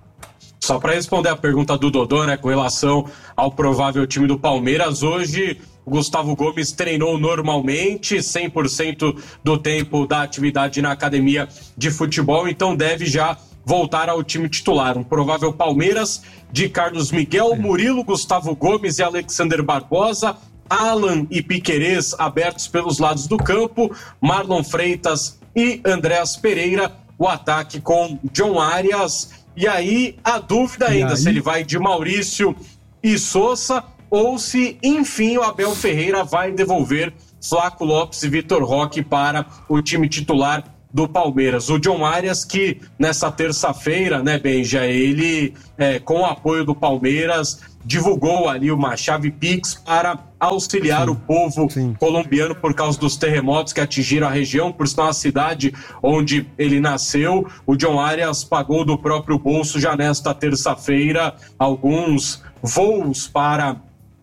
Só para responder a pergunta do Dodô, né, com relação ao provável time do Palmeiras, hoje o Gustavo Gomes treinou normalmente, cem por cento do tempo da atividade na academia de futebol, então deve já voltar ao time titular. Um provável Palmeiras de Carlos Miguel, Murilo, Gustavo Gomes e Alexander Barbosa, Alan e Piquerez abertos pelos lados do campo, Marlon Freitas e Andréas Pereira, o ataque com John Arias. E aí, a dúvida ainda, se ele vai de Maurício e Sousa, ou se, enfim, o Abel Ferreira vai devolver Flaco Lopes e Vitor Roque para o time titular do Palmeiras. O John Arias, que nessa terça-feira, né, Benja, ele, é, com o apoio do Palmeiras, divulgou ali uma chave Pix para auxiliar sim, o povo sim. colombiano por causa dos terremotos que atingiram a região, por sinal a cidade onde ele nasceu. O John Arias pagou do próprio bolso já nesta terça-feira alguns voos para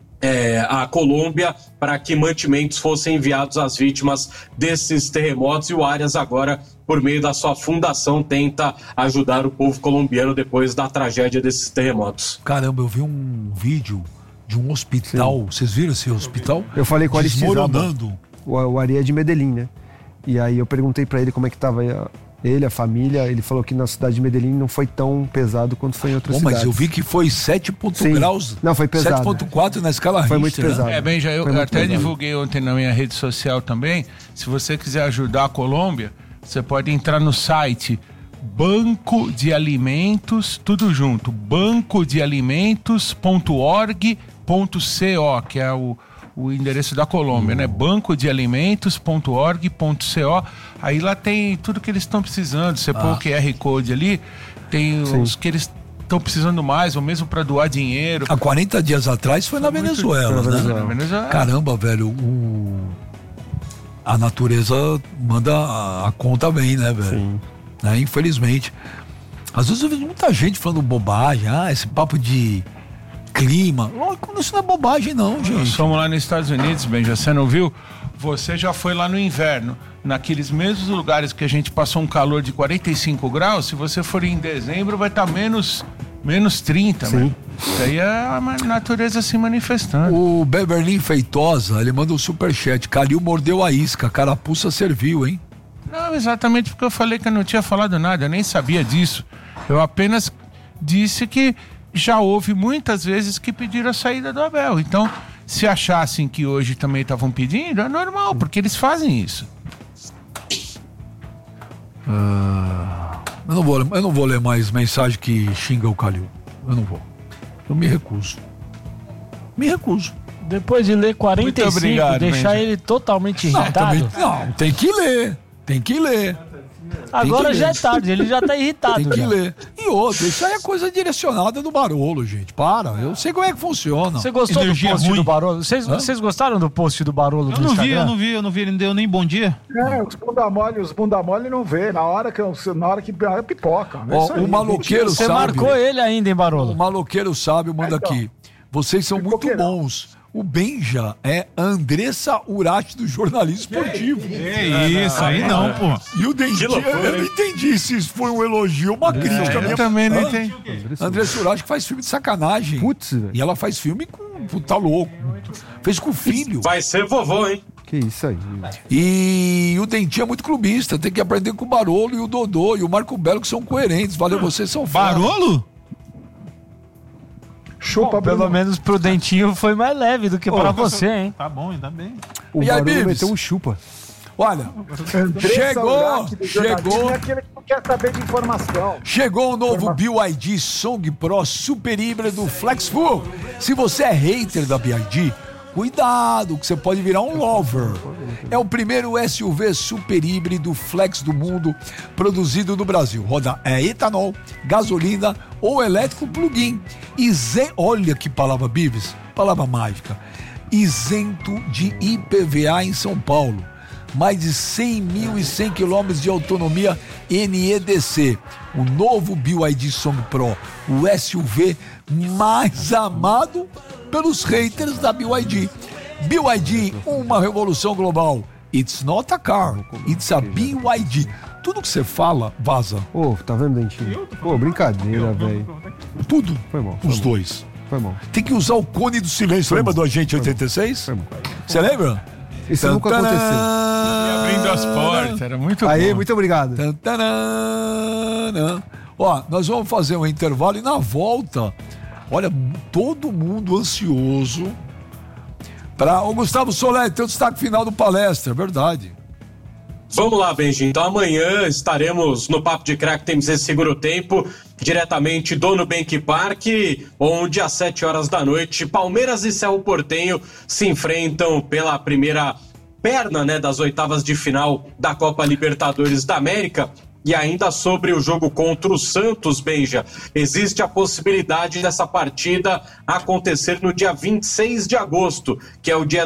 é, a Colômbia para que mantimentos fossem enviados às vítimas desses terremotos, e o Arias agora, por meio da sua fundação, tenta ajudar o povo colombiano depois da tragédia desses terremotos. Caramba, eu vi um vídeo de um hospital. Sim. Vocês viram esse hospital? Eu falei com o Desmoronando. O, o Ari é de Medellín, né? E aí eu perguntei pra ele como é que tava ele, a família. Ele falou que na cidade de Medellín não foi tão pesado quanto foi em outras Bom, cidades. Mas eu vi que foi sete graus. Não, foi pesado. sete ponto quatro na escala Richter. Foi muito pesado. É, bem, já eu, eu até pesado. divulguei ontem na minha rede social também. Se você quiser ajudar a Colômbia, você pode entrar no site Banco de Alimentos, tudo junto, banco de alimentos ponto org ponto co, que é o, o endereço da Colômbia, uhum. né? banco de alimentos ponto org ponto co. Aí lá tem tudo que eles estão precisando. Você ah. põe o Q R Code ali, tem Sim. os que eles estão precisando mais, ou mesmo para doar dinheiro. Há quarenta dias atrás foi, foi na Venezuela, muito... né? Venezuela. Venezuela. Caramba, velho, o... a natureza manda a, a conta bem, né, velho? Sim. Né? Infelizmente. Às vezes eu vejo muita gente falando bobagem, ah, esse papo de clima. Isso não é bobagem, não, gente. Nós fomos lá nos Estados Unidos, Benja, você não viu? Você já foi lá no inverno, naqueles mesmos lugares que a gente passou um calor de quarenta e cinco graus, se você for em dezembro vai estar tá menos, menos trinta, Sim. Isso aí é a natureza se manifestando. O Beverly Feitosa, ele manda um superchat. Calil mordeu a isca, carapuça serviu, hein? Não, exatamente porque eu falei que eu não tinha falado nada, eu nem sabia disso. Eu apenas disse que já houve muitas vezes que pediram a saída do Abel. Então, se achassem que hoje também estavam pedindo, é normal, porque eles fazem isso. Uh, eu, não vou, eu não vou ler mais mensagem que xinga o Calil. Eu não vou. Eu me recuso. Me recuso. Depois de ler quarenta e cinco, obrigado, deixar Benja. Ele totalmente irritado. Não, também, não, tem que ler. Tem que ler. Agora já é tarde, ele já tá irritado. Tem que já. ler. E outra, isso aí é coisa direcionada do Barolo, gente. Para, eu sei como é que funciona. Você gostou Energia do post ruim. do Barolo? Vocês, vocês gostaram do post do Barolo eu no não Instagram? vi, eu não vi, eu não vi, ele não deu nem bom dia. É, os bunda mole, os bunda mole não vê. Na hora que, na hora que é pipoca. É Ó, o maloqueiro Você sábio, marcou ele ainda, hein, Barolo? O maloqueiro sábio manda é, então. aqui. Vocês são muito bons. O Benja é a Andressa Urati do jornalismo esportivo. É isso, aí não, pô. E o Dentinho, eu não entendi se isso foi um elogio ou uma crítica. É, eu minha... também não entendi. Andressa Urati que faz filme de sacanagem. Putz, velho. E ela faz filme com... Tá louco. Fez com o filho. Vai ser vovô, hein? Que isso aí. E o Dentinho é muito clubista. Tem que aprender com o Barolo e o Dodô e o Marco Belo, que são coerentes. Valeu, vocês são fãs. Barolo? Chupa, Bom, pelo menos pro Dentinho foi mais leve do que oh, pra você, hein? Tá bom, ainda bem. O e aí, Barolo meteu um chupa. Olha, chegou, chegou. É aquele que não quer saber de informação. Chegou o novo B Y D Song Pro Super Híbrido Flex Full. Se você é hater da B Y D, Cuidado, que você pode virar um lover. É o primeiro S U V super híbrido flex do mundo produzido no Brasil. Roda é etanol, gasolina ou elétrico plug-in. Isen... Olha que palavra, Bives, palavra mágica. Isento de I P V A em São Paulo. Mais de cem mil e cem quilômetros de autonomia N E D C. O novo B Y D Song Pro, o S U V mais amado pelos haters da B Y D. B Y D, uma revolução global. It's not a car, it's a B Y D. Tudo que você fala, vaza. Ô, oh, tá vendo, Dentinho? Pô, brincadeira, velho. Tudo. Foi bom. Os dois. Foi bom. Tem que usar o cone do silêncio. Lembra do Agente oitenta e seis? Foi bom. Você lembra? Isso nunca aconteceu. E abrindo as portas, era muito bom. Aí, muito obrigado. Ó, nós vamos fazer um intervalo e na volta, olha, todo mundo ansioso para o Gustavo Soler ter o destaque final do palestra, verdade. Vamos lá, Benji. Então amanhã estaremos no Papo de Crack T M Z Seguro Tempo, diretamente do Nubank Park, onde às sete horas da noite, Palmeiras e Cerro Porteño se enfrentam pela primeira perna, né, das oitavas de final da Copa Libertadores da América. E ainda sobre o jogo contra o Santos, Benja, existe a possibilidade dessa partida acontecer no dia vinte e seis de agosto, que é o dia